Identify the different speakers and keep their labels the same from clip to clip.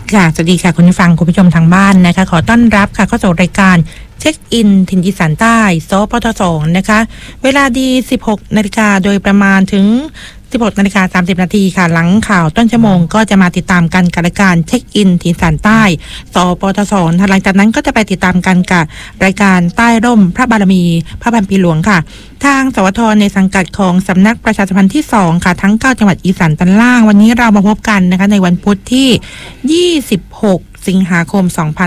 Speaker 1: ค่ะสวัสดีค่ะคุณผู้ฟังคุณผู้ชมทางบ้านนะคะขอต้อนรับค่ะเข้าสู่รายการเช็คอินถิ่นอีสานใต้สปท.2นะคะเวลาดี 16 นาฬิกาโดยประมาณถึง 16:30 นาทีค่ะหลังข่าวต้นชั่วโมงก็จะมาติดตามกันกับรายการเช็คอินถิ่นอีสานใต้สปท.2หลังจากนั้นก็จะไปติดตามกันกับรายการใต้ร่มพระบารมีพระพันปีหลวงค่ะทางสวทในสังกัดของสำนักประชาสัมพันธ์ที่2ค่ะทั้ง9จังหวัดอีสานตอนล่างวันนี้เรามาพบกันนะคะในวันพุธที่26สิงหาคม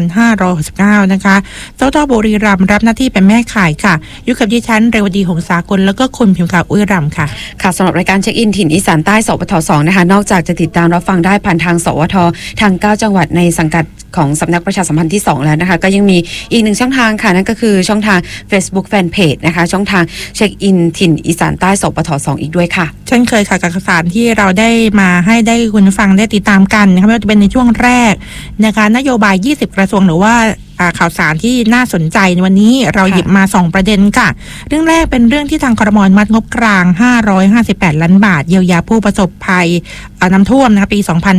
Speaker 1: 2569 นะคะสวทบุรีรัมย์รับหน้าที่เป็นแม่ข่ายค่ะอยู่กับดิฉันเรวดีหงสากลแล้วก็คุณพิมพ์ขาวอุ้ยรำค่ะ
Speaker 2: ค่ะสำหรับรายการเช็คอินถิ่นอีสานใต้สปท.2นะคะนอกจากจะติดตามรับฟังได้ผ่านทางสวททาง9จังหวัดในสังกัดของสำนักประชาสัมพันธ์ที่2แล้วนะคะก็ยังมีอีกหนึ่งช่องทางค่ะนั่นก็คือช่องทาง Facebook Fanpage นะคะช่องทางเช็คอินถิ่นอีสานใต้สปท.2อีกด้วยค่ะ
Speaker 1: เช่นเคยค่ะกับข่าวสารที่เราได้มาให้ได้คุณฟังได้ติดตามกันนะคะไม่ว่าจะเป็นในช่วงแรกนะคะนโยบาย20กระทรวงหรือว่าข่าวสารที่น่าสนใจในวันนี้เราหยิบมา2ประเด็นค่ะเรื่องแรกเป็นเรื่องที่ทางครม.มัดงบกลาง558ล้านบาทเยียวยาผู้ประสบภัยน้ำท่วมนะคะปี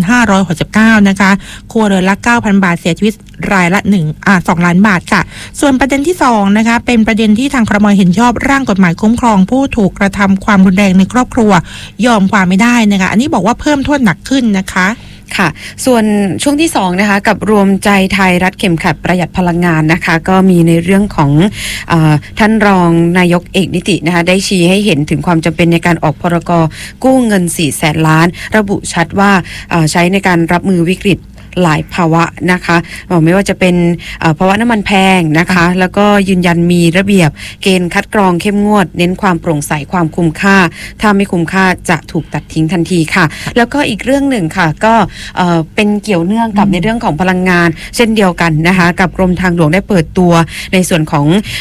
Speaker 1: 2569นะคะครัวเรือนละ 9,000 บาทเสียชีวิตรายละ2ล้านบาทค่ะส่วนประเด็นที่2นะคะเป็นประเด็นที่ทางครม.เห็นชอบร่างกฎหมายคุ้มครองผู้ถูกกระทำความรุนแรงในครอบครัวยอมความไม่ได้นะคะอันนี้บอกว่าเพิ่มโทษหนักขึ้นนะคะ
Speaker 2: ค่ะส่วนช่วงที่2นะคะกับรวมใจไทยรัดเข็มขัดประหยัดพลังงานนะคะก็มีในเรื่องของท่านรองนายกเอกนิตินะคะได้ชี้ให้เห็นถึงความจำเป็นในการออกพรก.กู้เงิน 400,000 ล้านระบุชัดว่าใช้ในการรับมือวิกฤตหลายภาวะนะคะไม่ว่าจะเป็นภาวะน้ำมันแพงนะคะแล้วก็ยืนยันมีระเบียบเกณฑ์คัดกรองเข้มงวดเน้นความโปร่งใสความคุ้มค่าถ้าไม่คุ้มค่าจะถูกตัดทิ้งทันทีค่ะแล้วก็อีกเรื่องหนึ่งค่ะก็เป็นเกี่ยวเนื่องกับในเรื่องของพลังงานเช่นเดียวกันนะคะกับกรมทางหลวงได้เปิดตัวในส่วนของ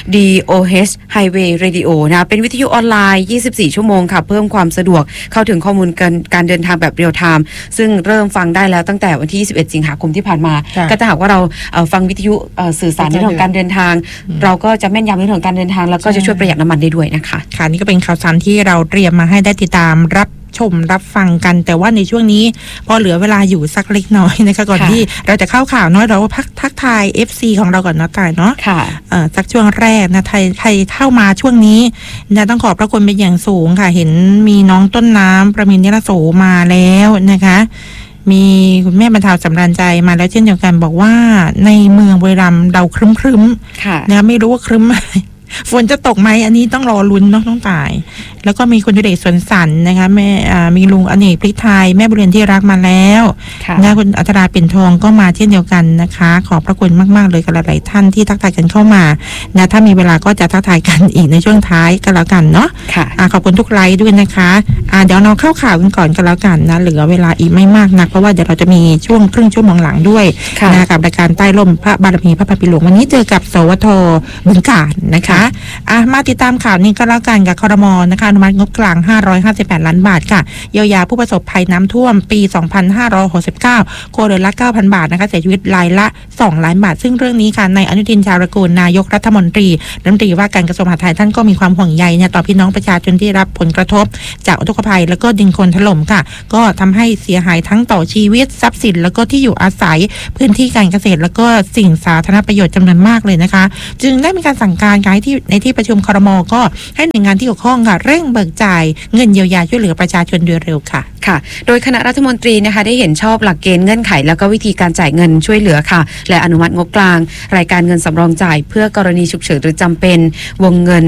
Speaker 2: DOH Highway Radio นะเป็นวิทยุออนไลน์24ชั่วโมงค่ะเพิ่มความสะดวกเข้าถึงข้อมูลการเดินทางแบบเรียลไทม์ซึ่งเริ่มฟังได้แล้วตั้งแต่วันที่21สิงหาคมที่ผ่านมาก็ถ้าหากว่าเราฟังวิทยุสื่อสารในเรื่องของการเดินทางเราก็จะแม่นยำในเรื่องของการเดินทางแล้วก็จะช่วยประหยัดน้ำมันได้ด้วยนะคะ
Speaker 1: ค่ะนี่ก็เป็นข่าวสารที่เราเตรียมมาให้ได้ติดตามรับชมรับฟังกันแต่ว่าในช่วงนี้พอเหลือเวลาอยู่สักเล็กน้อยนะคะก่อนที่เราจะเข้าข่าวน้อยเราพักทักทาย FC ของเราก่อนเนาะตายเนาะ
Speaker 2: ค่ะ
Speaker 1: สักช่วงแรกนะไทยเข้ามาช่วงนี้นะต้องขอบพระคุณเป็นอย่างสูงค่ะเห็นมีน้องต้นน้ำประมินนิรโสมาแล้วนะคะมีคุณแม่บรรเทาสำราญใจมาแล้วเช่นเดียวกันบอกว่าในเมืองบุรีรัมย์เราครึ้มๆนะไม่รู้ว่าครึ้มไหมฝนจะตกไหมอันนี้ต้องรอลุ้นเนาะต้องตายแล้วก็มีคุณดุเดชสวนสันนะคะแม่มีลุงอเนกพริกไทยแม่บุเรียนที่รักมาแล้วนะคุณอัธราปิ่นทองก็มาเช่นเดียวกันนะคะขอบพระคุณมากๆเลยกับหลายๆท่านที่ทักทายกันเข้ามานะถ้ามีเวลาก็จะทักทายกันอีกในช่วงท้ายก็แล้วกันเนาะขอบคุณทุกไลค์ด้วยนะคะเดี๋ยวเราเข้าข่าวกันก่อนก็แล้วกันนะเหลือเวลาอีกไม่มากนักเพราะว่าเดี๋ยวเราจะมีช่วงครึ่งชั่วโมงหลังด้วยนะกับรายการใต้ร่มพระบารมีพระพันปีหลวงวันนี้เจอกับสวทบึงกาฬนะคะมาติดตามข่าวนี้ก็แล้วกันกับครม.นะคะอนุมัติงบกลาง558ล้านบาทค่ะเยียวยาผู้ประสบภัยน้ำท่วมปี2569ครัวเรือนละ 9,000 บาทนะคะเสียชีวิตรายละ2ล้านบาทซึ่งเรื่องนี้ค่ะในอนุทินชาญวิรากูลนายกรัฐมนตรีว่าการกระทรวงมหาดไทยท่านก็มีความห่วงใยเนี่ยต่อพี่น้องประชาชนที่รับผลกระทบจากอุทกภัยแล้วก็ดินโคลนถล่มค่ะก็ทำให้เสียหายทั้งต่อชีวิตทรัพย์สินแล้วก็ที่อยู่อาศัยพื้นที่การเกษตรแล้วก็สิ่งสาธารณประโยชน์จำนวนมากเลยนะคะจึงได้มีการสั่งการให้ในที่ประชุมครม.ก็ให้หน่วยงานที่เกี่ยวข้องค่ะเร่งเบิกจ่ายเงินเยียวยาช่วยเหลือประชาชนโดยเร็วค่ะ
Speaker 2: โดยคณะรัฐมนตรีนะคะได้เห็นชอบหลักเกณฑ์เงื่อนไขแล้วก็วิธีการจ่ายเงินช่วยเหลือค่ะและอนุมัติงบกลางรายการเงินสำรองจ่ายเพื่อกรณีฉุกเฉินหรือจำเป็นวงเงิน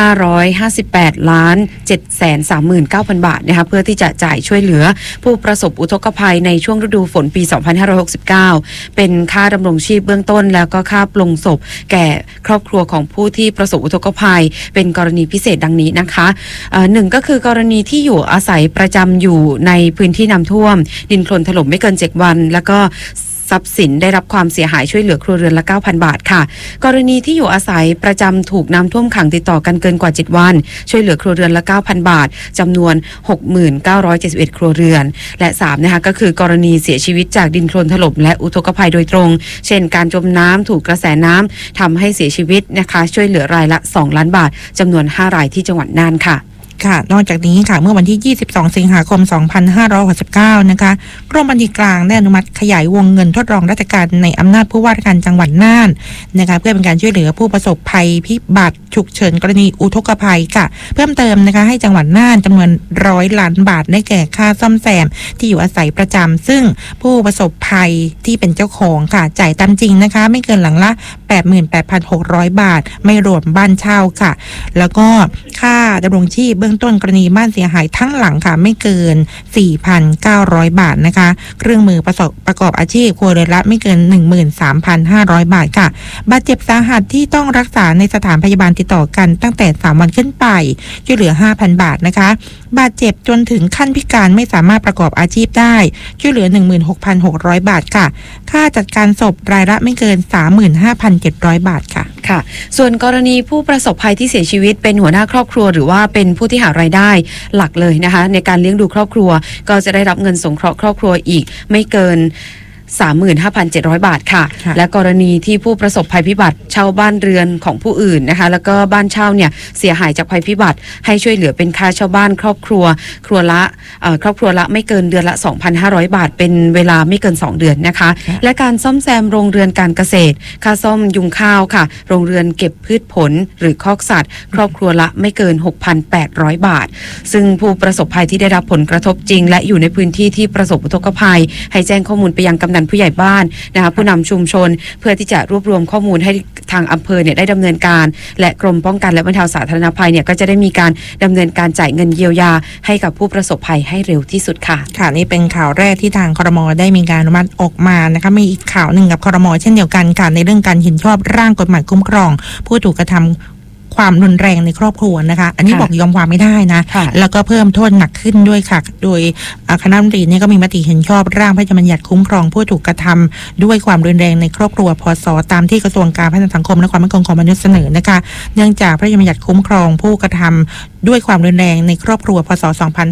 Speaker 2: 558,739,000 บาทนะคะเพื่อที่จะจ่ายช่วยเหลือผู้ประสบอุทกภัยในช่วงฤดูฝนปี2569เป็นค่าดำรงชีพเบื้องต้นแล้วก็ค่าปลงศพแก่ครอบครัวของผู้ที่ประสบอุทกภัยเป็นกรณีพิเศษดังนี้นะคะหนึ่งก็คือกรณีที่อยู่อาศัยประจำอยู่ในพื้นที่น้ำท่วมดินโคลนถล่มไม่เกิน7วันแล้วก็ทรัพย์สินได้รับความเสียหายช่วยเหลือครัวเรือนละ 9,000 บาทค่ะกรณีที่อยู่อาศัยประจำถูกน้ำท่วมขังติดต่อกันเกินกว่า7วันช่วยเหลือครัวเรือนละ 9,000 บาทจำนวน 6,971 ครัวเรือนและ3นะคะก็คือกรณีเสียชีวิตจากดินโคลนถล่มและอุทกภัยโดยตรงเช่นการจมน้ำถูกกระแสน้ำทำให้เสียชีวิตนะคะช่วยเหลือรายละ2ล้านบาทจำนวน5รายที่จังหวัดน่านค่ะ
Speaker 1: ค่ะนอกจากนี้ค่ะเมื่อวันที่ 22 สิงหาคม 2569 นะคะกรมบัญชีกลางได้อนุมัติขยายวงเงินทดลองราชการในอำนาจผู้ว่าราชการจังหวัดน่านนะคะเพื่อเป็นการช่วยเหลือผู้ประสบภัยพิบัติฉุกเฉินกรณีอุทกภัยค่ะเพิ่มเติมนะคะให้จังหวัดน่านจำนวน100 ล้านบาทได้แก่ค่าซ่อมแซมที่อยู่อาศัยประจำซึ่งผู้ประสบภัยที่เป็นเจ้าของค่ะจ่ายตามจริงนะคะไม่เกินหลังละ 88,600 บาทไม่รวมบ้านเช่าค่ะแล้วก็ค่าดำรงชีพเบื้องต้นกรณีบ้านเสียหายทั้งหลังค่ะไม่เกิน 4,900 บาทนะคะเครื่องมือประกอบอาชีพครัวเรือนละไม่เกิน 13,500 บาทค่ะบาดเจ็บสาหัสที่ต้องรักษาในสถานพยาบาลติดต่อกันตั้งแต่3 วันขึ้นไปช่วยเหลือ 5,000 บาทนะคะบาดเจ็บจนถึงขั้นพิการไม่สามารถประกอบอาชีพได้ช่วยเหลือ 16,600 บาทค่ะค่าจัดการศพรายละไม่เกิน 35,700 บาทค่ะ
Speaker 2: ค่ะส่วนกรณีผู้ประสบภัยที่เสียชีวิตเป็นหัวหน้าครอบครัวหรือว่าเป็นผู้ที่หารายได้หลักเลยนะคะในการเลี้ยงดูครอบครัวก็จะได้รับเงินสงเคราะห์ครอบครัวอีกไม่เกิน 35,700 บาทค่ะและกรณีที่ผู้ประสบภัยพิบัติเช่าบ้านเรือนของผู้อื่นนะคะแล้วก็บ้านเช่าเนี่ยเสียหายจากภัยพิบัติให้ช่วยเหลือเป็นค่าเช่าบ้านครอบครัวครัวละไม่เกินเดือนละ 2,500 บาทเป็นเวลาไม่เกิน2เดือนนะคะและการซ่อมแซมโรงเรือนการเกษตรค่าซ่อมยุงข้าวค่ะโรงเรือนเก็บพืชผลหรือคอกสัตว์ครอบครัวละไม่เกิน 6,800 บาทซึ่งผู้ประสบภัยที่ได้รับผลกระทบจริงและอยู่ในพื้นที่ที่ประสบอุทกภัยให้แจ้งข้อมูลไปยังกำนันผู้ใหญ่บ้านนะคะผู้นำชุมชนเพื่อที่จะรวบรวมข้อมูลให้ทางอำเภอเนี่ยได้ดำเนินการและกรมป้องกันและบรรเทาสาธารณภัยเนี่ยก็จะได้มีการดำเนินการจ่ายเงินเยียวยาให้กับผู้ประสบภัยให้เร็วที่สุดค่ะ
Speaker 1: ค่ะนี่เป็นข่าวแรกที่ทางครม.ได้มีการอนุมัติออกมานะคะมีอีกข่าวหนึ่งกับครม.เช่นเดียวกันค่ะในเรื่องการเห็นชอบร่างกฎหมายคุ้มครองผู้ถูกกระทำความรุนแรงในครอบครัวนะคะอันนี้บอกยอมความไม่ได้นะแล้วก็เพิ่มโทษหนักขึ้นด้วยค่ะโดยคณะรัฐมนตรีเนี่ยก็มีมติเห็นชอบร่างพระราชบัญญัติคุ้มครองผู้ถูกกระทำด้วยความรุนแรงในครอบครัวพ.ศ.ตามที่กระทรวงการพัฒนาสังคมและความมั่นคงของมนุษย์เสนอนะคะเนื่องจากพระราชบัญญัติคุ้มครองผู้กระทำด้วยความรุนแรงในครอบครัวพ.ศ.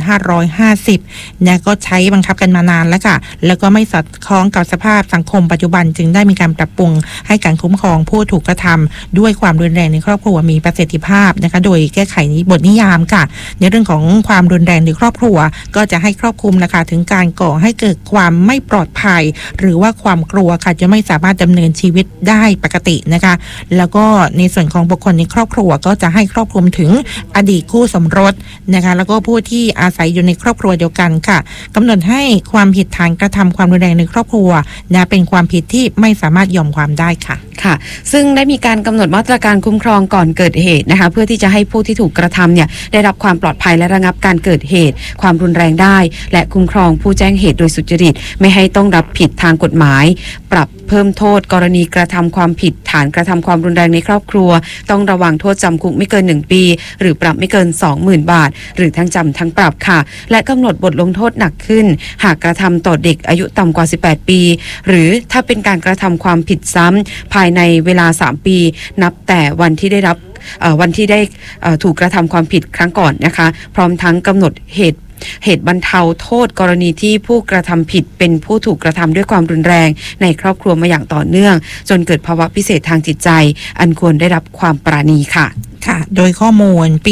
Speaker 1: 2550เนี่ยก็ใช้บังคับกันมานานแล้วค่ะแล้วก็ไม่สอดคล้องกับสภาพสังคมปัจจุบันจึงได้มีการปรับปรุงให้การคุ้มครองผู้ถูกกระทำด้วยความรุนแรงในครอบครัวมีประสิทธิภาพโดยแก้ไขบทนิยามค่ะในเรื่องของความรุนแรงในครอบครัวก็จะให้ครอบคลุมนะคะถึงการก่อให้เกิดความไม่ปลอดภัยหรือว่าความกลัวค่ะจะไม่สามารถดำเนินชีวิตได้ปกตินะคะแล้วก็ในส่วนของบุคคลในครอบครัวก็จะให้ครอบคลุมถึงอดีตคู่สมรสนะคะแล้วก็ผู้ที่อาศัยอยู่ในครอบครัวเดียวกันค่ะกำหนดให้ความผิดฐานกระทำความรุนแรงในครอบครัวเป็นความผิดที่ไม่สามารถยอมความได้ค่ะ
Speaker 2: ค่ะซึ่งได้มีการกำหนดมาตรการคุ้มครองก่อนเกิดเหตุนะคะเพื่อที่จะให้ผู้ที่ถูกกระทำเนี่ยได้รับความปลอดภัยและระงับการเกิดเหตุความรุนแรงได้และคุ้มครองผู้แจ้งเหตุโดยสุจริตไม่ให้ต้องรับผิดทางกฎหมายปรับเพิ่มโทษกรณีกระทำความผิดฐานกระทำความรุนแรงในครอบครัวต้องระวังโทษจำคุกไม่เกิน1 ปีหรือปรับไม่เกิน 20,000 บาทหรือทั้งจำทั้งปรับค่ะและกำหนดบทลงโทษหนักขึ้นหากกระทำต่อเด็กอายุต่ำกว่า18 ปีหรือถ้าเป็นการกระทำความผิดซ้ำภายในเวลา3 ปีนับแต่วันที่ได้ถูกกระทำความผิดครั้งก่อนนะคะพร้อมทั้งกำหนดเหตุบรรเทาโทษกรณีที่ผู้กระทำผิดเป็นผู้ถูกกระทำด้วยความรุนแรงในครอบครัวมาอย่างต่อเนื่องจนเกิดภาวะพิเศษทางจิตใจอันควรได้รับความปราณีค่ะ
Speaker 1: ค่ะโดยข้อมูลปี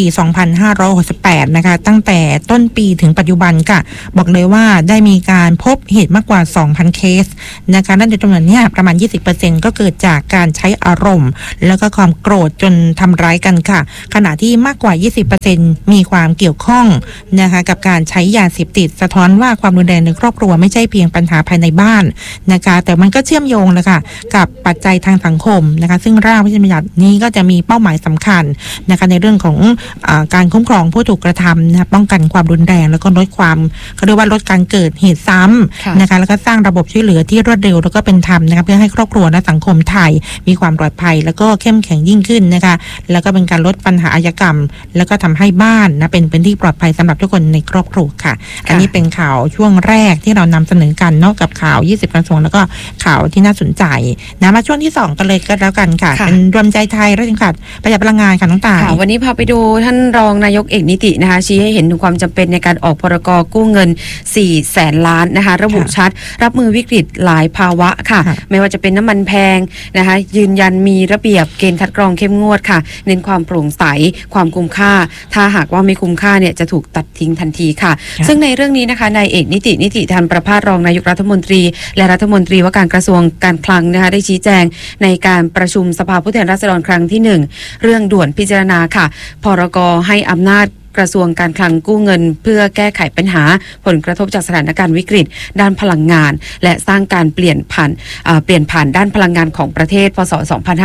Speaker 1: 2568 นะคะตั้งแต่ต้นปีถึงปัจจุบันค่ะบอกเลยว่าได้มีการพบเหตุมากกว่า 2,000 เคสนะคะนั่นในจำนวนนี้ประมาณ 20% ก็เกิดจากการใช้อารมณ์แล้วก็ความโกรธจนทำร้ายกันค่ะขณะที่มากกว่า 20% มีความเกี่ยวข้องนะคะกับการใช้ยาเสพติดสะท้อนว่าความรุนแรงในครอบครัวไม่ใช่เพียงปัญหาภายในบ้านนะคะแต่มันก็เชื่อมโยงเลยค่ะกับปัจจัยทางสังคมนะคะซึ่งร่างพระราชบัญญัตินี้ก็จะมีเป้าหมายสำคัญนะคะในเรื่องของการคุ้มครองผู้ถูกกระทำนะป้องกันความรุนแรงแล้วก็ลดความเขาเรียกว่าลดการเกิดเหตุซ้ำนะคะแล้วก็สร้างระบบช่วยเหลือที่รวดเร็วแล้วก็เป็นธรรมนะคะเพื่อให้ครอบครัวและสังคมไทยมีความปลอดภัยแล้วก็เข้มแข็งยิ่งขึ้นนะคะแล้วก็เป็นการลดปัญหาอาชญากรรมแล้วก็ทำให้บ้านนะเป็นที่ปลอดภัยสำหรับทุกคนในครอบครัวค่ะอันนี้เป็นข่าวช่วงแรกที่เรานำเสนอกันนอกกับข่าว20กระทรวงแล้วก็ข่าวที่น่าสนใจนะมาช่วงที่2กันเลยก็แล้วกันค่ะเป็นรวมใจไทยและจังหวัดประหยัดพลังงานค่ะน้องต่าย
Speaker 2: วันนี้พาไปดูท่านรองนายกเอกนิตินะคะชี้ให้เห็นถึงความจำเป็นในการออกพรกกู้เงิน400,000 ล้านนะคะระบุชัดรับมือวิกฤตหลายภาวะค่ะไม่ว่าจะเป็นน้ำมันแพงนะคะยืนยันมีระเบียบเกณฑ์คัดกรองเข้มงวดค่ะเน้นความโปร่งใสความคุ้มค่าถ้าหากว่าไม่คุ้มค่าเนี่ยจะถูกตัดทิ้งทันทีค่ะซึ่งในเรื่องนี้นะคะนายเอกนิติธรรมประภาสรองนายกรัฐมนตรีและรัฐมนตรีว่าการกระทรวงการคลังนะคะได้ชี้แจงในการประชุมสภาผู้แทนราษฎรครั้งที่1เรื่องด่วนพิจารณาค่ะพรกให้อำนาจกระทรวงการคลังกู้เงินเพื่อแก้ไขปัญหาผลกระทบจากสถานการณ์วิกฤตด้านพลังงานและสร้างการเปลี่ยนผ่านด้านพลังงานของประเทศพศ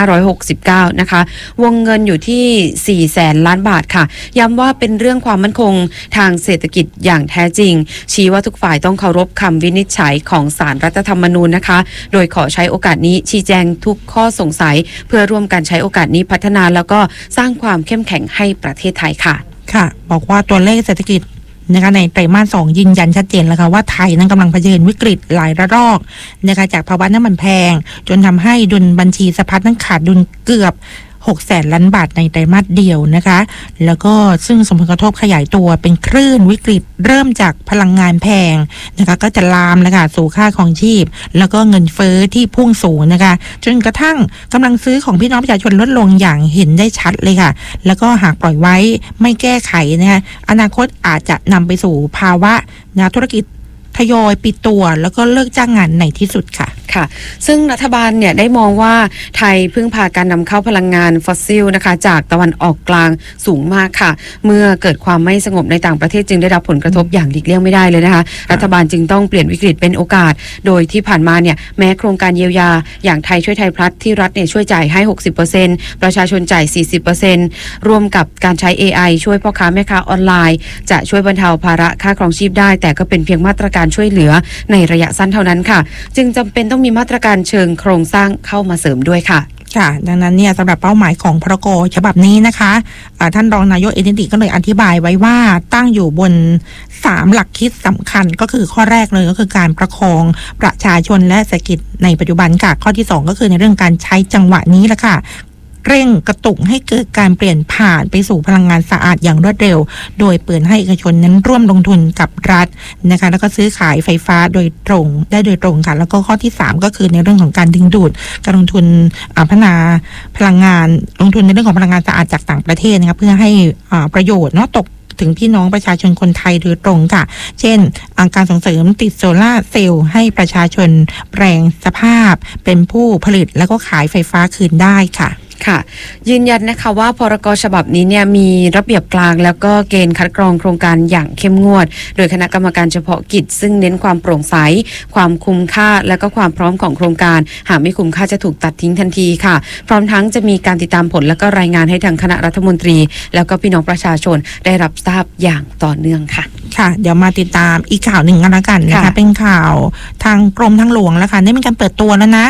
Speaker 2: 2569 นะคะวงเงินอยู่ที่ 400,000 ล้านบาทค่ะย้ำว่าเป็นเรื่องความมั่นคงทางเศรษฐกิจอย่างแท้จริงชี้ว่าทุกฝ่ายต้องเคารพคำวินิจฉัยของศาลรัฐธรรมนูญนะคะโดยขอใช้โอกาสนี้ชี้แจงทุกข้อสงสัยเพื่อร่วมกันใช้โอกาสนี้พัฒนาแล้วก็สร้างความเข้มแข็งให้ประเทศไทยค่ะ
Speaker 1: ค่ะบอกว่าตัวเลขเศรษฐกิจนะคะในไตรมาส 2ยืนยันชัดเจนแล้วค่ะว่าไทยนั้นกำลังเผชิญวิกฤตหลายระลอกนะคะจากภาวะน้ำมันแพงจนทำให้ดุลบัญชีสะพัดนั้นขาดดุลเกือบ600,000 ล้านบาทในไตรมาสเดียวนะคะแล้วก็ซึ่งสมผลกระทบขยายตัวเป็นคลื่นวิกฤตเริ่มจากพลังงานแพงนะคะก็จะลามแล้วค่ะสู่ค่าของชีพแล้วก็เงินเฟ้อที่พุ่งสูงนะคะจนกระทั่งกำลังซื้อของพี่น้องประชาชนลดลงอย่างเห็นได้ชัดเลยค่ะแล้วก็หากปล่อยไว้ไม่แก้ไขนะคะอนาคตอาจจะนำไปสู่ภาวะธุรกิจทยอยปิดตัวแล้วก็เลิกจ้างงานในที่สุดค่ะ
Speaker 2: ค่ะซึ่งรัฐบาลเนี่ยได้มองว่าไทยพึ่งพาการนำเข้าพลังงานฟอสซิลนะคะจากตะวันออกกลางสูงมากค่ะเมื่อเกิดความไม่สงบในต่างประเทศจึงได้รับผลกระทบอย่างหลีกเลี่ยงไม่ได้เลยนะคะรัฐบาลจึงต้องเปลี่ยนวิกฤตเป็นโอกาสโดยที่ผ่านมาเนี่ยแม้โครงการเยียวยาอย่างไทยช่วยไทยพลัสที่รัฐเนี่ยช่วยจ่ายให้ 60% ประชาชนจ่าย 40% รวมกับการใช้ AI ช่วยพ่อค้าแม่ค้าออนไลน์จะช่วยบรรเทาภาระค่าครองชีพได้แต่ก็เป็นเพียงมาตรการช่วยเหลือในระยะสั้นเท่านั้นค่ะจึงจำเป็นต้องมีมาตรการเชิงโครงสร้างเข้ามาเสริมด้วยค่ะ
Speaker 1: ค่ะดังนั้นเนี่ยสำหรับเป้าหมายของพรกฉบับนี้นะคะท่านรองนายกเอกนิติก็เลยอธิบายไว้ว่าตั้งอยู่บน3หลักคิดสำคัญก็คือข้อแรกเลยก็คือการประคองประชาชนและเศรษฐกิจในปัจจุบันค่ะข้อที่2ก็คือในเรื่องการใช้จังหวะนี้แหละค่ะเร่งกระตุกให้เกิดการเปลี่ยนผ่านไปสู่พลังงานสะอาดอย่างรวดเร็วโดยเปิดให้เอกชนนั้นร่วมลงทุนกับรัฐนะคะแล้วก็ซื้อขายไฟฟ้าโดยตรงค่ะแล้วก็ข้อที่3ก็คือในเรื่องของการดึงดูดการลงทุนพัฒนาพลังงานลงทุนในเรื่องของพลังงานสะอาดจากต่างประเทศนะคะเพื่อให้ประโยชน์ตกถึงพี่น้องประชาชนคนไทยโดยตรงค่ะเช่นการส่งเสริมติดโซล่าเซลล์ให้ประชาชนแปลงสภาพเป็นผู้ผลิตแล้วก็ขายไฟฟ้าคืนได้ค่ะ
Speaker 2: ค่ะยืนยันนะคะว่าพรกฉบับนี้เนี่ยมีระเบียบกลางแล้วก็เกณฑ์คัดกรองโครงการอย่างเข้มงวดโดยคณะกรรมการเฉพาะกิจซึ่งเน้นความโปร่งใสความคุ้มค่าและก็ความพร้อมของโครงการหากไม่คุ้มค่าจะถูกตัดทิ้งทันทีค่ะพร้อมทั้งจะมีการติดตามผลและก็รายงานให้ทางคณะรัฐมนตรีแล้วก็พี่น้องประชาชนได้รับทราบอย่างต่อเนื่องค่ะ
Speaker 1: ค่ะเดี๋ยวมาติดตามอีกข่าวหนึ่งกันละกันนะคะเป็นข่าวทางกรมทางหลวงแล้วค่ะได้มีการเปิดตัวแล้วนะ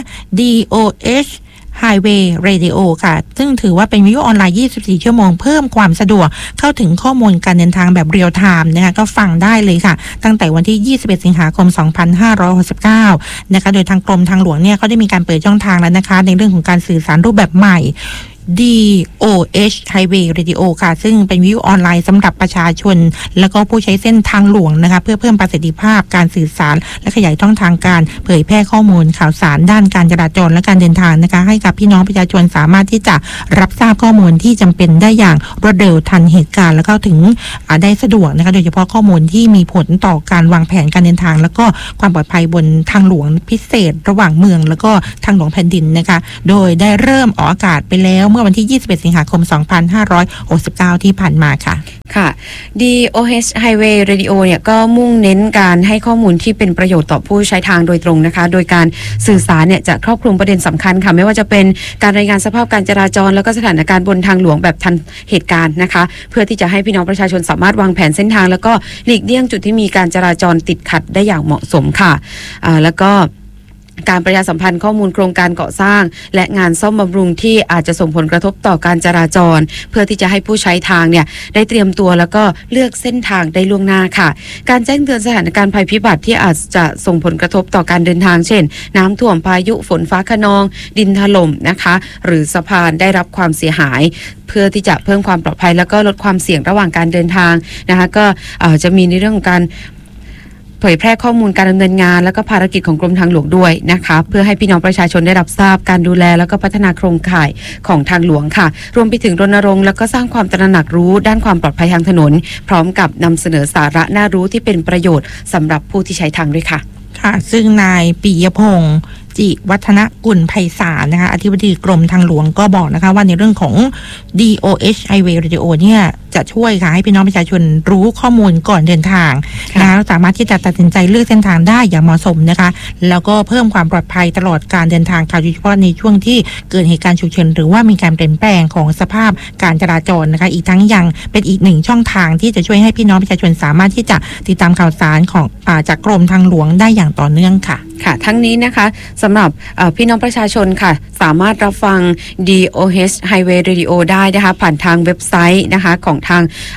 Speaker 1: DOH Highway Radio ค่ะซึ่งถือว่าเป็นวิทยุออนไลน์ 24 ชั่วโมงเพิ่มความสะดวกเข้าถึงข้อมูลการเดินทางแบบเรียลไทม์นะคะก็ฟังได้เลยค่ะตั้งแต่วันที่ 21 สิงหาคม 2569 นะคะโดยทางกรมทางหลวงเนี่ยเขาได้มีการเปิดช่องทางแล้วนะคะในเรื่องของการสื่อสารรูปแบบใหม่ DOH Highway Radio ค่ะซึ่งเป็นวิทยุออนไลน์สำหรับประชาชนแล้วก็ผู้ใช้เส้นทางหลวงนะคะเพื่อเพิ่มประสิทธิภาพการสื่อสารและขยายช่องทางการเผยแพร่ข้อมูลข่าวสารด้านการจราจรและการเดินทางนะคะให้กับพี่น้องประชาชนสามารถที่จะรับทราบข้อมูลที่จำเป็นได้อย่างรวดเร็วทันเหตุการณ์แล้วก็ถึงได้สะดวกนะคะโดยเฉพาะข้อมูลที่มีผลต่อการวางแผนการเดินทางแล้วก็ความปลอดภัยบนทางหลวงพิเศษระหว่างเมืองแล้วก็ทางหลวงแผ่นดินนะคะโดยได้เริ่มออกอากาศไปแล้วเมื่อวันที่ 21 สิงหาคม 2569 ที่ผ่านมาค่ะ
Speaker 2: ค่ะ DOH Highway Radio เนี่ยก็มุ่งเน้นการให้ข้อมูลที่เป็นประโยชน์ต่อผู้ใช้ทางโดยตรงนะคะโดยการสื่อสารเนี่ยจะครอบคลุมประเด็นสำคัญค่ะไม่ว่าจะเป็นการรายงานสภาพการจราจรแล้วก็สถานการณ์บนทางหลวงแบบทันเหตุการณ์นะคะเพื่อที่จะให้พี่น้องประชาชนสามารถวางแผนเส้นทางแล้วก็หลีกเลี่ยงจุดที่มีการจราจรติดขัดได้อย่างเหมาะสมค่ะแล้วก็การประชาสัมพันธ์ข้อมูลโครงการก่อสร้างและงานซ่อมบำรุงที่อาจจะส่งผลกระทบต่อการจราจรเพื่อที่จะให้ผู้ใช้ทางเนี่ยได้เตรียมตัวแล้วก็เลือกเส้นทางได้ล่วงหน้าค่ะการแจ้งเตือนสถานการณ์ภัยพิบัติที่อาจจะส่งผลกระทบต่อการเดินทางเช่นน้ำท่วมพายุฝนฟ้าคะนองดินถล่มนะคะหรือสะพานได้รับความเสียหายเพื่อที่จะเพิ่มความปลอดภัยแล้วก็ลดความเสี่ยงระหว่างการเดินทางนะคะก็จะมีในเรื่องของการเผยแพร่ข้อมูลการดำเนินงานแล้วก็ภารกิจของกรมทางหลวงด้วยนะคะเพื่อให้พี่น้องประชาชนได้รับทราบการดูแลแล้วก็พัฒนาโครงข่ายของทางหลวงค่ะรวมไปถึงรณรงค์แล้วก็สร้างความตระหนักรู้ด้านความปลอดภัยทางถนนพร้อมกับนำเสนอสาระน่ารู้ที่เป็นประโยชน์สำหรับผู้ที่ใช้ทางด้วยค่ะ
Speaker 1: ค่ะซึ่งนายปิยพงศ์จิวัฒนกุลไพศาลนะคะอธิบดีกรมทางหลวงก็บอกนะคะว่าในเรื่องของ DOH Highway Radio เนี่ยจะช่วยค่ะให้พี่น้องประชาชนรู้ข้อมูลก่อนเดินทางนะคะสามารถที่จะตัดสินใจเลือกเส้นทางได้อย่างเหมาะสมนะคะแล้วก็เพิ่มความปลอดภัยตลอดการเดินทางค่ะโดยเฉพาะในช่วงที่เกิดเหตุการณ์ฉุกเฉินหรือว่ามีการเปลี่ยนแปลงของสภาพการจราจรนะคะอีกทั้งยังเป็นอีกหนึ่งช่องทางที่จะช่วยให้พี่น้องประชาชนสามารถที่จะติดตามข่าวสารของจากกรมทางหลวงได้อย่างต่อเนื่องค่ะ
Speaker 2: ค่ะทั้งนี้นะคะสำหรับพี่น้องประชาชนค่ะสามารถรับฟัง DOH Highway Radio ได้นะคะผ่านทางเว็บไซต์นะคะของทาง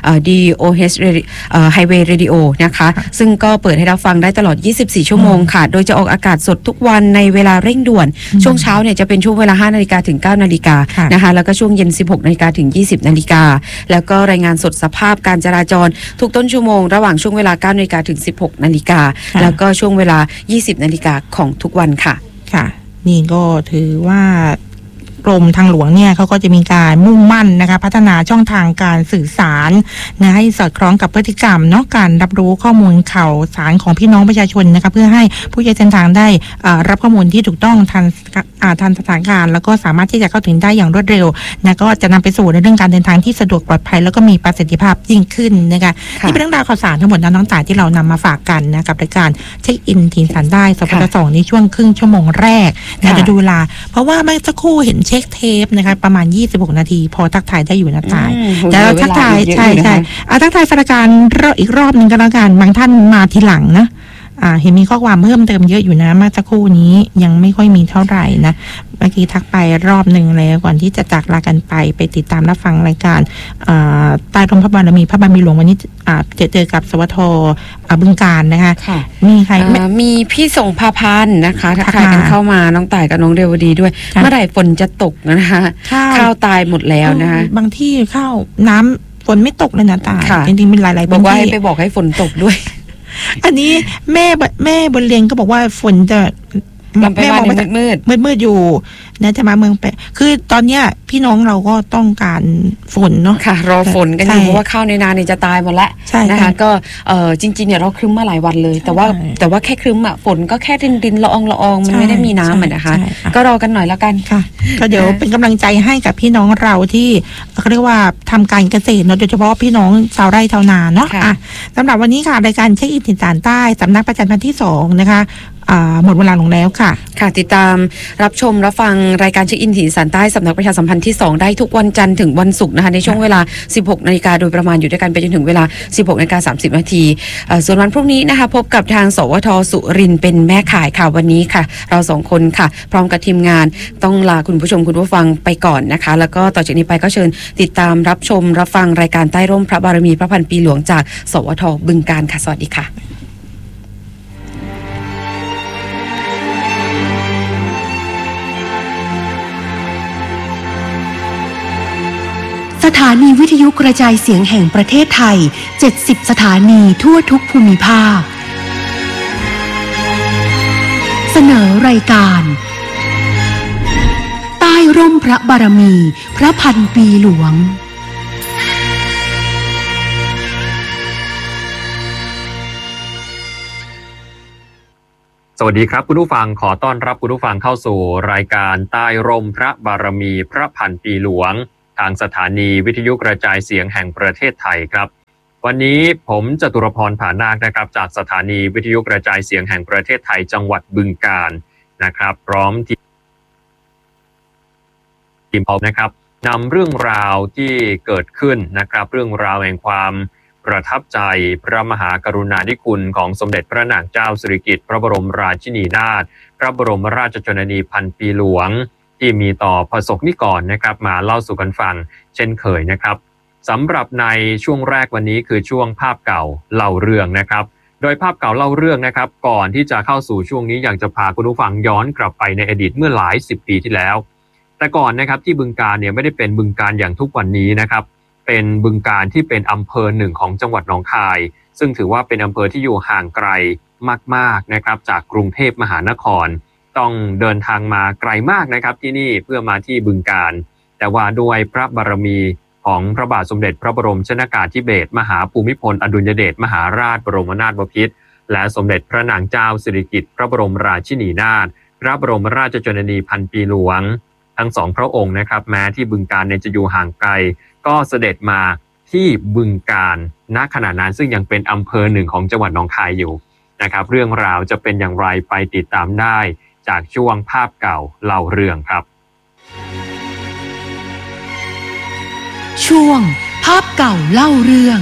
Speaker 2: DOH Highway Radio นะคะซึ่งก็เปิดให้รับฟังได้ตลอด24ชั่วโมงค่ะโดยจะออกอากาศสดทุกวันในเวลาเร่งด่วนช่วงเช้าเนี่ยจะเป็นช่วงเวลา 5 นาฬิกาถึง 9 นาฬิกานะคะแล้วก็ช่วงเย็น 16 นาฬิกาถึง 20 นาฬิกาแล้วก็รายงานสดสภาพการจราจรทุกต้นชั่วโมงระหว่างช่วงเวลา 9 นาฬิกาถึง 16 นาฬิกาแล้วก็ช่วงเวลา 20 นาฬิกาของทุกวันค่ะ
Speaker 1: ค่ะนี่ก็ถือว่ากรมทางหลวงเนี่ยเขาก็จะมีการมุ่งมั่นนะคะพัฒนาช่องทางการสื่อสารนะให้สอดคล้องกับพฤติกรรมเนาะการรับรู้ข้อมูลข่าวสารของพี่น้องประชาชนนะคะเพื่อให้ผู้ใช้เส้นทางได้รับข้อมูลที่ถูกต้องทันสถานการณ์แล้วก็สามารถที่จะเข้าถึงได้อย่างรวดเร็วนะก็จะนำไปสู่ในเรื่องการเดินทางที่สะดวกปลอดภัยแล้วก็มีประสิทธิภาพยิ่งขึ้นนะคะนี่เป็นเรื่องราวข่าวสารทั้งหมดน้องต่างที่เรานำมาฝากกันนะกับรายการเช็คอินถิ่นฐานได้สปท.2ในช่วงครึ่งชั่วโมงแรกนะจะดูเวลาเพราะว่าเมื่อสักครู่เห็นเช็คเทปนะคะประมาณ26นาทีพอทักทายได้อยู่นะตายแต่เราทักทายใช่ทักทายสถานการณ์อีกรอบนึงก็แล้วกันบางท่านมาทีหลังนะเห็นมีข้อความเพิ่มเติมเยอะอยู่นะเมื่อสักครู่นี้ยังไม่ค่อยมีเท่าไหร่นะเมื่อกี้ทักไปรอบหนึ่งแล้วก่อนที่จะจากลากันไปติดตามรับฟังรายการใต้ร่มพระบารมีหลวงวันนี้เจอกับสวทบึงการนะคะมีใคร
Speaker 2: มีพี่ส่งพาพันธ์นะคะทักทายกันเข้ามาน้องต่ายกับน้องเรวดีด้วยเมื่อไหร่ฝนจะตกนะคะข้าวตายหมดแล้วนะคะ
Speaker 1: บางที่ข้าวน้ำฝนไม่ตกเลยนะตายจริงๆเป็นหลายๆ
Speaker 2: บอกว่าให้ไปบอกให้ฝนตกด้วย
Speaker 1: อันนี้แม่บนเรียนก็บอกว่าฝนจะ
Speaker 2: แม่บอกว่า
Speaker 1: มืดอยู่นะจะมาเมืองไปคือตอนเนี้ยพี่น้องเราก็ต้องการฝนเนาะ
Speaker 2: ค่ะรอฝนกันอยู่เพราะว่าข้าวในนาเนี่ยจะตายหมดแล้วนะคะก็จริงๆเนี่ยเราครึ้มมาหลายวันเลยแต่ว่าแค่ครึ้มอ่ะฝนก็แค่ดินละอองมันไม่ได้มีน้ำนะคะก็รอกันหน่อยแล้วกัน
Speaker 1: ค่ะก็เดี๋ยวเป็นกำลังใจให้กับพี่น้องเราที่เขาเรียกว่าทำการเกษตรเนาะโดยเฉพาะพี่น้องชาวไร่ชาวนาเนาะสำหรับวันนี้ค่ะรายการเช็คอินถิ่นฐานใต้สำนักประชาสัมพันธ์ที่2นะคะหมดเวลาลงแล้วค่ะ
Speaker 2: ติดตามรับชมรับฟังรายการเช็คอินถิ่นฐานใต้สำนักประชาสัมพันธ์ที่2ได้ทุกวันจันทร์ถึงวันศุกร์นะคะในช่วงเวลา 16 นาฬิกาโดยประมาณอยู่ด้วยกันไปจนถึงเวลา 16:30 นาทีส่วนวันพรุ่งนี้นะคะพบกับทางสวท.สุรินทร์เป็นแม่ข่ายค่ะวันนี้ค่ะเรา2คนค่ะพร้อมกับทีมงานต้องลาคุณผู้ชมคุณผู้ฟังไปก่อนนะคะแล้วก็ต่อจากนี้ไปก็เชิญติดตามรับชมรับฟังรายการใต้ร่มพระบารมีพระพันปีหลวงจากสวท.บึงกาฬค่ะสวัสดีค่ะ
Speaker 3: สถานีวิทยุกระจายเสียงแห่งประเทศไทย70สถานีทั่วทุกภูมิภาคเสนอรายการใต้ร่มพระบารมีพระพันปีหลวง
Speaker 4: สวัสดีครับคุณผู้ฟังขอต้อนรับคุณผู้ฟังเข้าสู่รายการใต้ร่มพระบารมีพระพันปีหลวงทางสถานีวิทยุกระจายเสียงแห่งประเทศไทยครับวันนี้ผมจตุรพร ผานาคนะครับจากสถานีวิทยุกระจายเสียงแห่งประเทศไทยจังหวัดบึงกาฬนะครับพร้อมทีมพร้อมนะครับนำเรื่องราวที่เกิดขึ้นนะครับเรื่องราวแห่งความประทับใจพระมหากรุณาธิคุณของสมเด็จพระนางเจ้าสิริกิติ์พระบรมราชินีนาถพระบรมราชชนนีพันปีหลวงที่มีต่อประสบนิกรนะครับมาเล่าสู่กันฟังเช่นเคยนะครับสำหรับในช่วงแรกวันนี้คือช่วงภาพเก่าเล่าเรื่องนะครับโดยภาพเก่าเล่าเรื่องนะครับก่อนที่จะเข้าสู่ช่วงนี้อยากจะพาคุณผู้ฟังย้อนกลับไปในอดีตเมื่อหลาย10 ปีที่แล้วแต่ก่อนนะครับที่บึงกาฬเนี่ยไม่ได้เป็นบึงกาฬอย่างทุกวันนี้นะครับเป็นบึงกาฬที่เป็นอำเภอหนึ่งของจังหวัดหนองคายซึ่งถือว่าเป็นอำเภอที่อยู่ห่างไกลมากๆนะครับจากกรุงเทพมหานครต้องเดินทางมาไกลมากนะครับที่นี่เพื่อมาที่บึงกาฬแต่ว่าด้วยพระบารมีของพระบาทสมเด็จพระบรมชนกาธิเบศรมหาภูมิพลอดุลยเดชมหาราชบรมนาถบพิตรและสมเด็จพระนางเจ้าสิริกิติ์พระบรมราชินีนาถพระบรมราชชนนีพันปีหลวงทั้งสองพระองค์นะครับแม้ที่บึงกาฬจะอยู่ห่างไกลก็เสด็จมาที่บึงกาฬณขณะนั้นซึ่งยังเป็นอำเภอหนึ่งของจังหวัดหนองคายอยู่นะครับเรื่องราวจะเป็นอย่างไรไปติดตามได้จากช่วงภาพเก่าเล่าเรื่องครับ
Speaker 3: ช่วงภาพเก่าเล่าเรื่อง